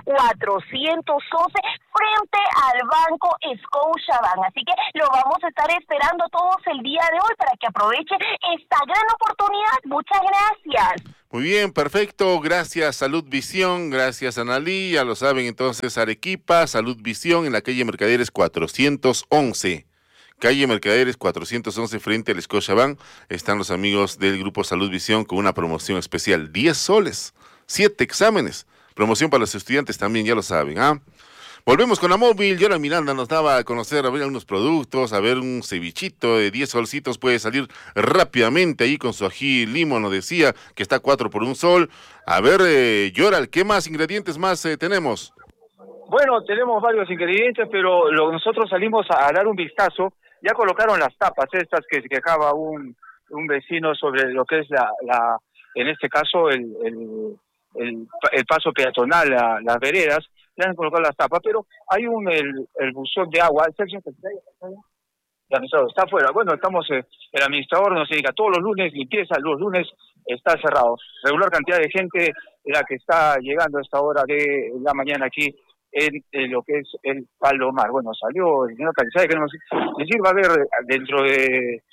411 frente al Banco Scotiabank. Así que lo vamos a estar esperando todos el día de hoy para que aprovechen esta gran oportunidad. Muchas gracias. Muy bien, perfecto. Gracias, Salud Visión. Gracias, Analí. Ya lo saben, entonces, Arequipa, Salud Visión en la calle Mercaderes 411. Calle Mercaderes 411 frente al Scotiabank. Están los amigos del Grupo Salud Visión con una promoción especial. 10 soles, 7 exámenes. Promoción para los estudiantes también, ya lo saben, ¿ah? Volvemos con la móvil. Yola Miranda nos daba a conocer, a ver algunos productos, a ver un cevichito de 10 solcitos, puede salir rápidamente ahí con su ají limo, nos decía que está 4 por 1 sol. A ver, Yoral, ¿qué más ingredientes más tenemos? Bueno, tenemos varios ingredientes, pero nosotros salimos a dar un vistazo. Ya colocaron las tapas estas que se quejaba un vecino sobre lo que es en este caso el paso peatonal, las veredas. Ya han colocado las tapas, pero hay el buzón de agua. El administrador está afuera. Bueno, el administrador nos indica todos los lunes limpieza, los lunes está cerrado. Regular cantidad de gente la que está llegando a esta hora de la mañana aquí en lo que es el Palomar. Bueno, salió el señor Calizaya, queremos decir, va a haber dentro de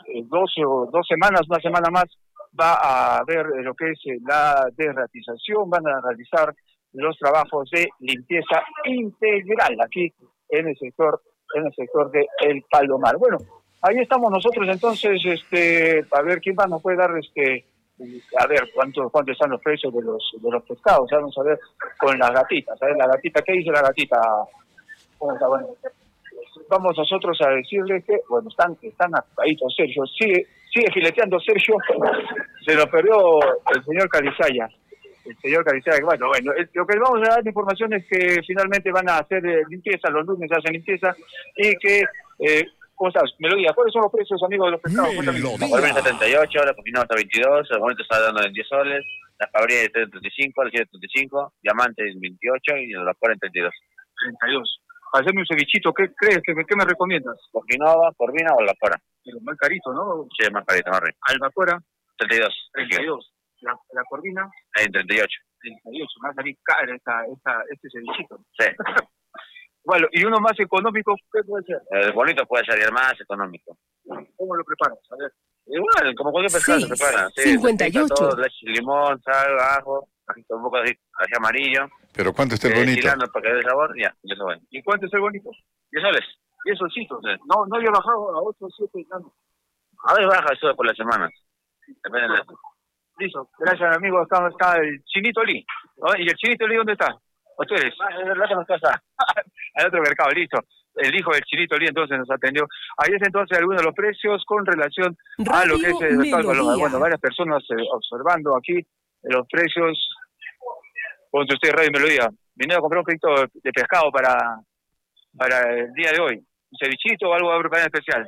2 semanas, una semana más, va a haber lo que es la derratización, van a realizar los trabajos de limpieza integral aquí en el sector de El Palomar. Bueno, ahí estamos nosotros entonces, a ver quién más nos puede dar a ver cuánto están los precios de los pescados. Vamos a ver con las gatitas. A ver, la gatita, ¿qué dice la gatita? ¿Cómo está? Bueno, vamos nosotros a decirle que, bueno, están apagaditos. Sergio, sigue fileteando Sergio. Se lo perdió el señor Calizaya. Bueno, lo que vamos a dar de información es que finalmente van a hacer limpieza, los lunes hacen limpieza, y que, ¿cómo estás? Melodía, ¿cuáles son los precios, amigos, de los pescados? Melodía. 78, la combinada está 22, el bonito está dando en 10 soles, la cabría está en 35, la 35, diamante en 28 y la cora en 32. 32. Para hacerme un cevichito, ¿qué crees? ¿Qué me recomiendas? Corvinova, corvina o la cora. Pero más carito, ¿no? Sí, más carito, más rico. Albacora. 32. 32. La corvina. En 38. 38, me va a salir cara este cevichito. Sí. Bueno, y uno más económico, ¿qué puede ser? El bonito puede salir más económico. ¿Cómo lo preparas? A ver. Igual, como cualquier pescado se prepara. Sí, 58. Todo, leche, limón, sal, ajo, un poco de ají amarillo. ¿Pero cuánto está el bonito? Para que dé el sabor, ya eso bueno. ¿Y cuánto es el bonito? 10 soles. 10 solcitos. Sí. No había bajado a 8 o 7. A ver, baja eso por las semanas. Depende de eso. Listo, gracias amigo, está el Chinito Lee, ¿no? ¿Y el Chinito Lee dónde está? ¿O tú eres? Al otro mercado, listo. El hijo del Chinito Lee entonces nos atendió. Ahí es entonces algunos de los precios con relación a lo que es el mercado. Bueno, varias personas observando aquí los precios. Ponte usted Radio Melodía. Vine a comprar un poquito de pescado para el día de hoy. ¿Un cevichito o algo a preparar especial?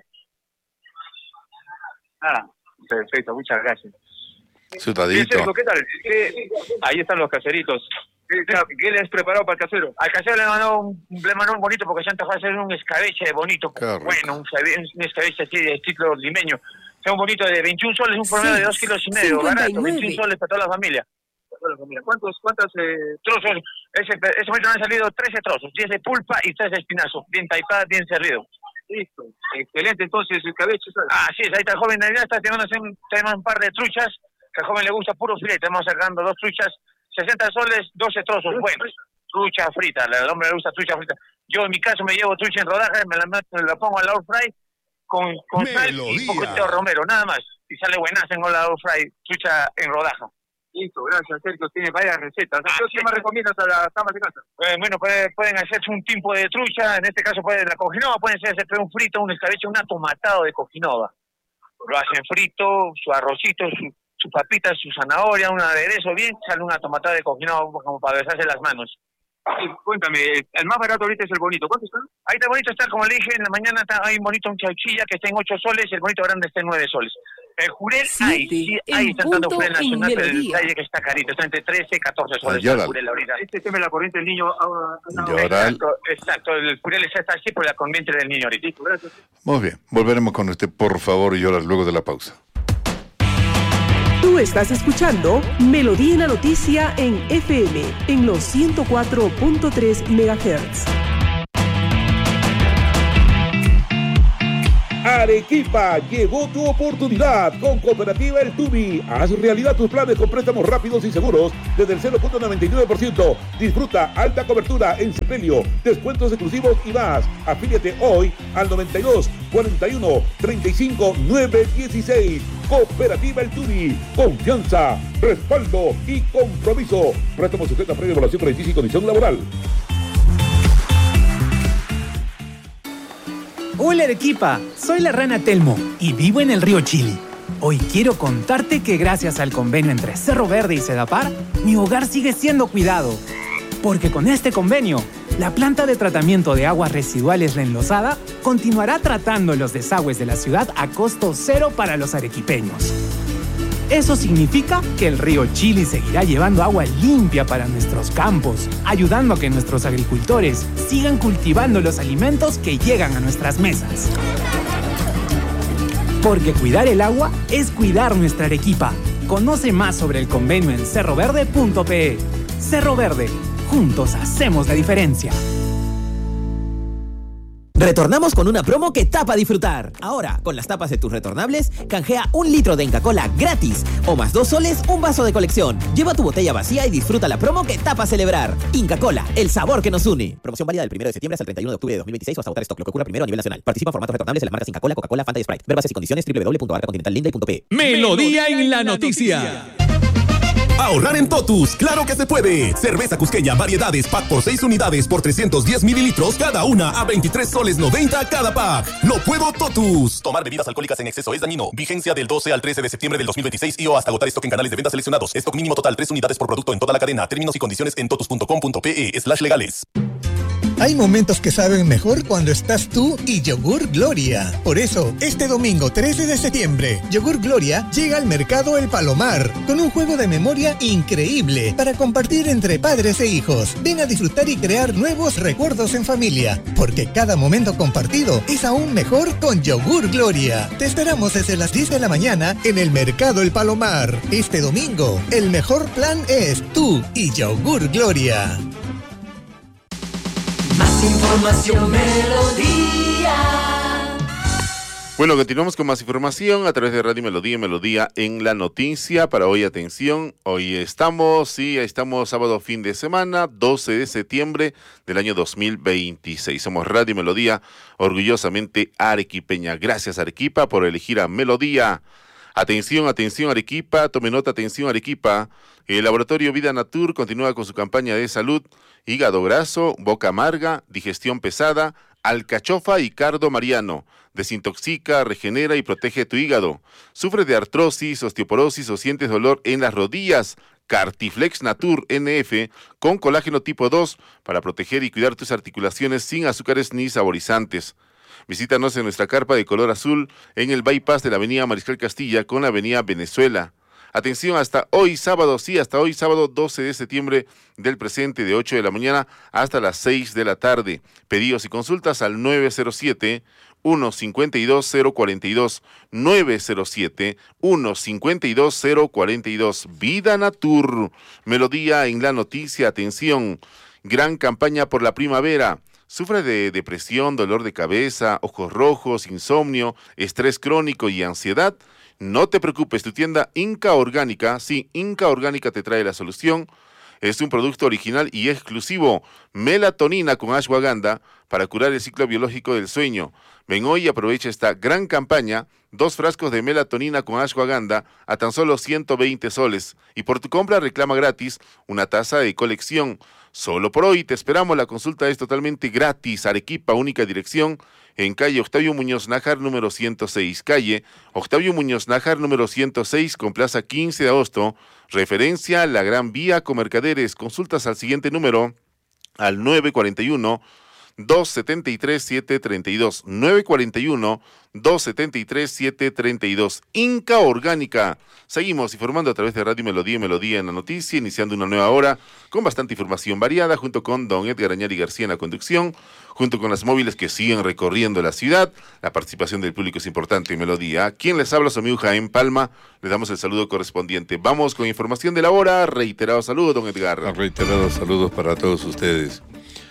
Perfecto, muchas gracias. Sudadito. ¿Qué tal? Ahí están los caseritos. ¿Qué les preparó para el casero? Al casero le mandó un bonito porque se antojó hacer un escabeche bonito. Bueno, un escabeche así de estilo limeño. Un bonito de 21 soles, un promedio de 2,5 kilos, barato, 21 soles para toda la familia. ¿Cuántos trozos? Ese bonito me han salido 13 trozos, 10 de pulpa y 3 de espinazo, bien taipada, bien servido. Listo, excelente entonces el escabeche. Así es, ahí está el joven Navidad, tenemos un par de truchas, que al joven le gusta puro filete, estamos sacando 2 truchas, 60 soles, 12 trozos, buenos. Trucha frita, al hombre le gusta trucha frita. Yo en mi caso me llevo trucha en rodajas, me la pongo al air fry con sal y un poquito de romero, nada más. Y sale buenazo en la air fry, trucha en rodaja. Listo, gracias, Sergio. Tiene varias recetas. ¿Qué más recomiendas a las damas de casa? Bueno, pueden hacerse un tipo de trucha, en este caso pueden la cojinova, pueden hacer un frito, un escabeche, un atomatado de cojinova. Lo hacen frito, su arrocito, su papita, su zanahoria, un aderezo bien, sale un atomatado de cojinova como para besarse las manos. Sí, cuéntame, el más barato ahorita es el bonito. ¿Cuánto está? Ahí está bonito, está como le dije, en la mañana hay un bonito, un chauchilla que está en 8 soles y el bonito grande está en 9 soles. El jurel, ahí están dando jurel nacional, pero el detalle que está carito, está entre 13 y 14 soles el jurel ahorita. Este tema de la corriente del niño... Exacto, el jurel está así por la corriente del niño ahorita. Gracias. Muy bien, volveremos con usted, por favor, Yoral, luego de la pausa. Tú estás escuchando Melodía en la Noticia en FM, en los 104.3 MHz. Arequipa, llegó tu oportunidad con Cooperativa El Tubi. Haz realidad tus planes con préstamos rápidos y seguros desde el 0.99%. Disfruta alta cobertura en sepelio, descuentos exclusivos y más. Afíliate hoy al 92 41 35 916. Cooperativa El Tubi. Confianza, respaldo y compromiso. Préstamo sujeto a previa evaluación crediticia y condición laboral. Hola Arequipa, soy la rana Telmo y vivo en el río Chili. Hoy quiero contarte que gracias al convenio entre Cerro Verde y Sedapar, mi hogar sigue siendo cuidado. Porque con este convenio, la planta de tratamiento de aguas residuales La Enlosada continuará tratando los desagües de la ciudad a costo cero para los arequipeños. Eso significa que el río Chili seguirá llevando agua limpia para nuestros campos, ayudando a que nuestros agricultores sigan cultivando los alimentos que llegan a nuestras mesas. Porque cuidar el agua es cuidar nuestra Arequipa. Conoce más sobre el convenio en cerroverde.pe. Cerro Verde, juntos hacemos la diferencia. Retornamos con una promo que tapa disfrutar. Ahora, con las tapas de tus retornables, canjea 1 litro de Inca Kola gratis. O más 2 soles, un vaso de colección. Lleva tu botella vacía y disfruta la promo que tapa celebrar. Inca Kola, el sabor que nos une. Promoción válida del 1 de septiembre hasta el 31 de octubre de 2026 o hasta agotar stock, lo que ocurra primero a nivel nacional. Participa en formatos retornables en las marcas Inca Kola, Coca-Cola, Fanta y Sprite. Ver bases y condiciones www.arcacontinentallinday.pe. Melodía en la noticia. Ahorrar en Totus, claro que se puede. Cerveza Cusqueña, variedades, pack por 6 unidades por 310 mililitros, cada una a 23 soles 90 cada pack. ¡Lo puedo Totus! Tomar bebidas alcohólicas en exceso es dañino. Vigencia del 12 al 13 de septiembre del 2026 y o hasta agotar stock en canales de venta seleccionados. Stock mínimo total 3 unidades por producto en toda la cadena. Términos y condiciones en totus.com.pe/legales. Hay momentos que saben mejor cuando estás tú y Yogur Gloria. Por eso, este domingo 13 de septiembre, Yogur Gloria llega al mercado El Palomar con un juego de memoria increíble para compartir entre padres e hijos. Ven a disfrutar y crear nuevos recuerdos en familia, porque cada momento compartido es aún mejor con Yogur Gloria. Te esperamos desde las 10 de la mañana en el mercado El Palomar. Este domingo, el mejor plan es tú y Yogur Gloria. Más información, Melodía. Bueno, continuamos con más información a través de Radio Melodía, Melodía en la Noticia. Para hoy, atención, hoy estamos sábado fin de semana, 12 de septiembre del año 2026. Somos Radio Melodía, orgullosamente arequipeña. Gracias Arequipa por elegir a Melodía. Atención, atención Arequipa, tome nota, atención Arequipa. El Laboratorio Vida Natur continúa con su campaña de salud: hígado graso, boca amarga, digestión pesada, alcachofa y cardo mariano. Desintoxica, regenera y protege tu hígado. ¿Sufres de artrosis, osteoporosis o sientes dolor en las rodillas? Cartiflex Natur NF con colágeno tipo 2 para proteger y cuidar tus articulaciones sin azúcares ni saborizantes. Visítanos en nuestra carpa de color azul en el bypass de la avenida Mariscal Castilla con la avenida Venezuela. Atención, hasta hoy sábado 12 de septiembre del presente, de 8 de la mañana hasta las 6 de la tarde. Pedidos y consultas al 907-152-042, 907-152-042. Vida Natur, Melodía en la Noticia. Atención, gran campaña por la primavera. ¿Sufre de depresión, dolor de cabeza, ojos rojos, insomnio, estrés crónico y ansiedad? No te preocupes, tu tienda Inca Orgánica, sí, Inca Orgánica te trae la solución. Es un producto original y exclusivo, melatonina con ashwagandha para curar el ciclo biológico del sueño. Ven hoy y aprovecha esta gran campaña, 2 frascos de melatonina con ashwagandha a tan solo 120 soles. Y por tu compra reclama gratis una taza de colección. Solo por hoy te esperamos, la consulta es totalmente gratis. Arequipa, única dirección, en calle Octavio Muñoz Nájar, número 106. Calle Octavio Muñoz Nájar, número 106, con plaza 15 de agosto. Referencia, la Gran Vía Comercaderes. Consultas al siguiente número, al 941-273-732. 941-273-732. Inca Orgánica. Seguimos informando a través de Radio Melodía y Melodía en la Noticia, iniciando una nueva hora con bastante información variada, junto con don Edgar Añari García en la conducción, junto con las móviles que siguen recorriendo la ciudad. La participación del público es importante en Melodía. Quien les habla, su amigo Jaén Palma, le damos el saludo correspondiente. Vamos con información de la hora. Reiterados saludos, don Edgar. Reiterados saludos para todos ustedes.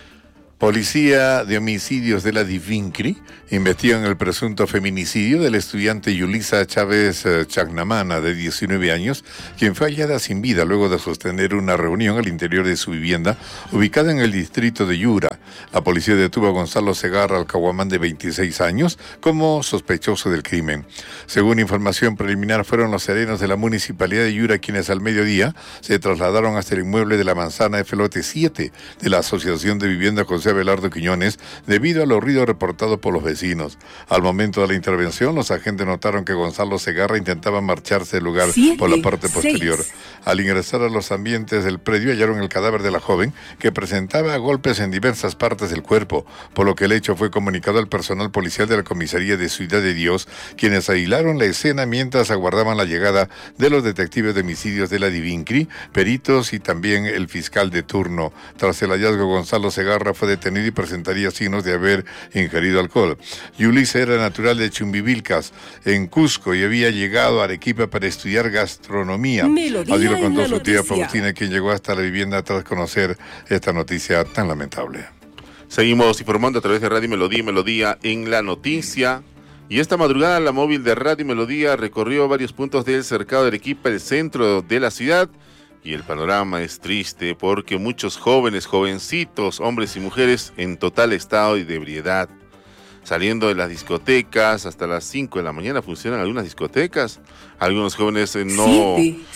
Policía de Homicidios de la Divincri investigan el presunto feminicidio del estudiante Yulisa Chávez Chagnamana, de 19 años, quien fue hallada sin vida luego de sostener una reunión al interior de su vivienda, ubicada en el distrito de Yura. La policía detuvo a Gonzalo Segarra Alcahuamán, de 26 años, como sospechoso del crimen. Según información preliminar, fueron los serenos de la municipalidad de Yura quienes al mediodía se trasladaron hasta el inmueble de la manzana F. Lote 7 de la Asociación de Vivienda José Abelardo Quiñones, debido a los ruidos reportados por los vecinos. Al momento de la intervención, los agentes notaron que Gonzalo Segarra intentaba marcharse del lugar por la parte posterior. Al ingresar a los ambientes del predio, hallaron el cadáver de la joven, que presentaba golpes en diversas partes del cuerpo, por lo que el hecho fue comunicado al personal policial de la comisaría de Ciudad de Dios, quienes aislaron la escena mientras aguardaban la llegada de los detectives de homicidios de la Divincri, peritos y también el fiscal de turno. Tras el hallazgo, Gonzalo Segarra fue detenido y presentaría signos de haber ingerido alcohol. Yulisa era natural de Chumbivilcas, en Cusco, y había llegado a Arequipa para estudiar gastronomía. Así lo contó su tía Faustina, quien llegó hasta la vivienda tras conocer esta noticia tan lamentable. Seguimos informando a través de Radio Melodía y Melodía en la Noticia. Y esta madrugada la móvil de Radio Melodía recorrió varios puntos del cercado de Arequipa, el centro de la ciudad. Y el panorama es triste porque muchos jóvenes, jovencitos, hombres y mujeres en total estado de ebriedad, saliendo de las discotecas hasta las 5 de la mañana. Funcionan algunas discotecas. Algunos jóvenes no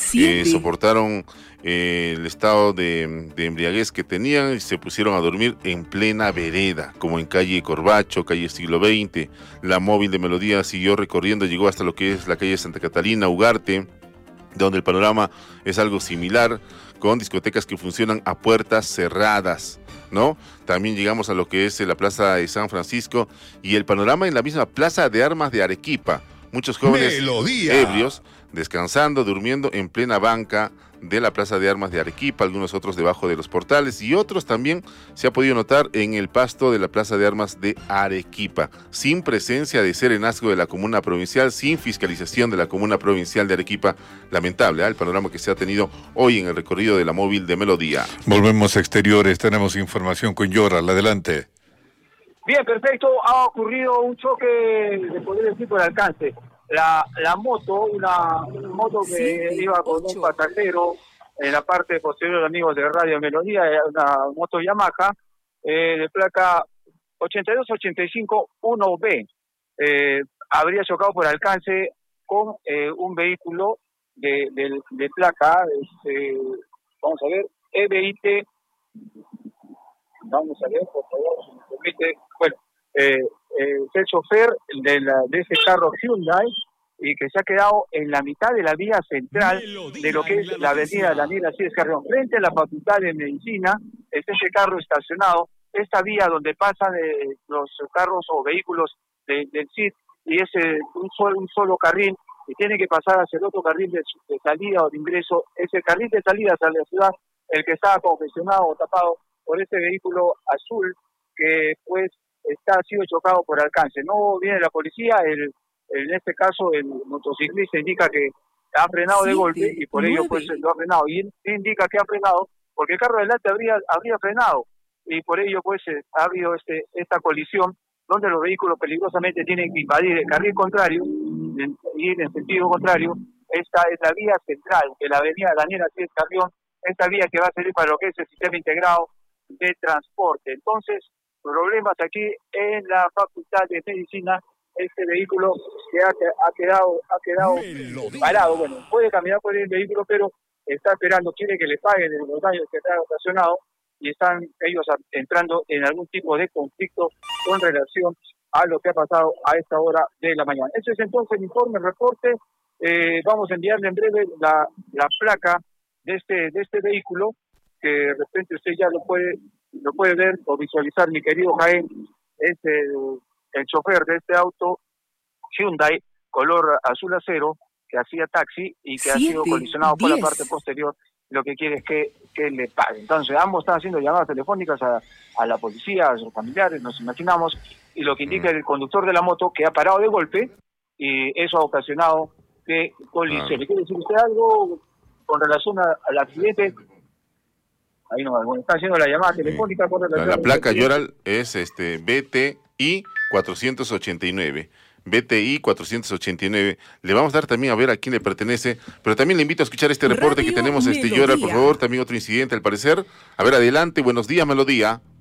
soportaron el estado de embriaguez que tenían y se pusieron a dormir en plena vereda, como en calle Corbacho, calle Siglo XX. La móvil de Melodía siguió recorriendo, llegó hasta lo que es la calle Santa Catalina, Ugarte, donde el panorama es algo similar, con discotecas que funcionan a puertas cerradas, ¿no? También llegamos a lo que es la Plaza de San Francisco y el panorama en la misma Plaza de Armas de Arequipa. Muchos jóvenes ebrios descansando, durmiendo en plena banca de la Plaza de Armas de Arequipa, algunos otros debajo de los portales y otros también se ha podido notar en el pasto de la Plaza de Armas de Arequipa, sin presencia de serenazgo de la comuna provincial, sin fiscalización de la comuna provincial de Arequipa. Lamentable, el panorama que se ha tenido hoy en el recorrido de la móvil de Melodía. Volvemos a exteriores, tenemos información con Yoral, adelante. Bien, perfecto, ha ocurrido un choque, se podría decir, por alcance. La moto, una moto que iba con un pasajero en la parte posterior, amigos de Radio Melodía, una moto Yamaha de placa 82851B, habría chocado por alcance con un vehículo de placa, vamos a ver, EBIT, vamos a ver, por favor, si me permite, bueno, el chofer de ese carro Hyundai y que se ha quedado en la mitad de la vía central de lo que es la avenida Daniel Alcides Carrión, frente a la Facultad de Medicina. Está ese carro estacionado, esta vía donde pasan los carros o vehículos del CID, y es un solo carril, y tiene que pasar hacia el otro carril de salida o de ingreso. Ese carril de salida hacia la ciudad, el que estaba congestionado o tapado por ese vehículo azul que pues ha sido chocado por alcance. No viene la policía, en este caso el motociclista indica que ha frenado de golpe y por ello pues lo ha frenado. Y él indica que ha frenado porque el carro adelante habría frenado y por ello pues ha habido esta colisión donde los vehículos peligrosamente tienen que invadir el carril contrario, ir en sentido contrario. Esta es la vía central de la avenida Daniel Alcides Carrión esta vía que va a servir para lo que es el sistema integrado de transporte. Entonces, problemas aquí en la Facultad de Medicina, este vehículo que ha quedado parado. Bueno, puede caminar por el vehículo, pero está esperando, quiere que le paguen los daños que está ocasionado, y están ellos entrando en algún tipo de conflicto con relación a lo que ha pasado a esta hora de la mañana. Ese es entonces el informe, el reporte. Vamos a enviarle en breve la placa de este vehículo, que de repente usted ya lo puede ver o visualizar, mi querido Jaén. Es el chofer de este auto Hyundai color azul acero que hacía taxi y que ha sido colisionado por la parte posterior. Lo que quiere es que le pague. Entonces ambos están haciendo llamadas telefónicas a la policía, a sus familiares, nos imaginamos, y lo que indica el conductor de la moto que ha parado de golpe, y eso ha ocasionado que colisione. ¿Quiere decir usted algo con relación al accidente? Ahí no, bueno, está haciendo la llamada telefónica con relación la placa Yoral es BTI 489. BTI 489. Le vamos a dar también a ver a quién le pertenece, pero también le invito a escuchar este reporte que tenemos, Yoral, por favor. También otro incidente al parecer. A ver, adelante, buenos días, Melodía.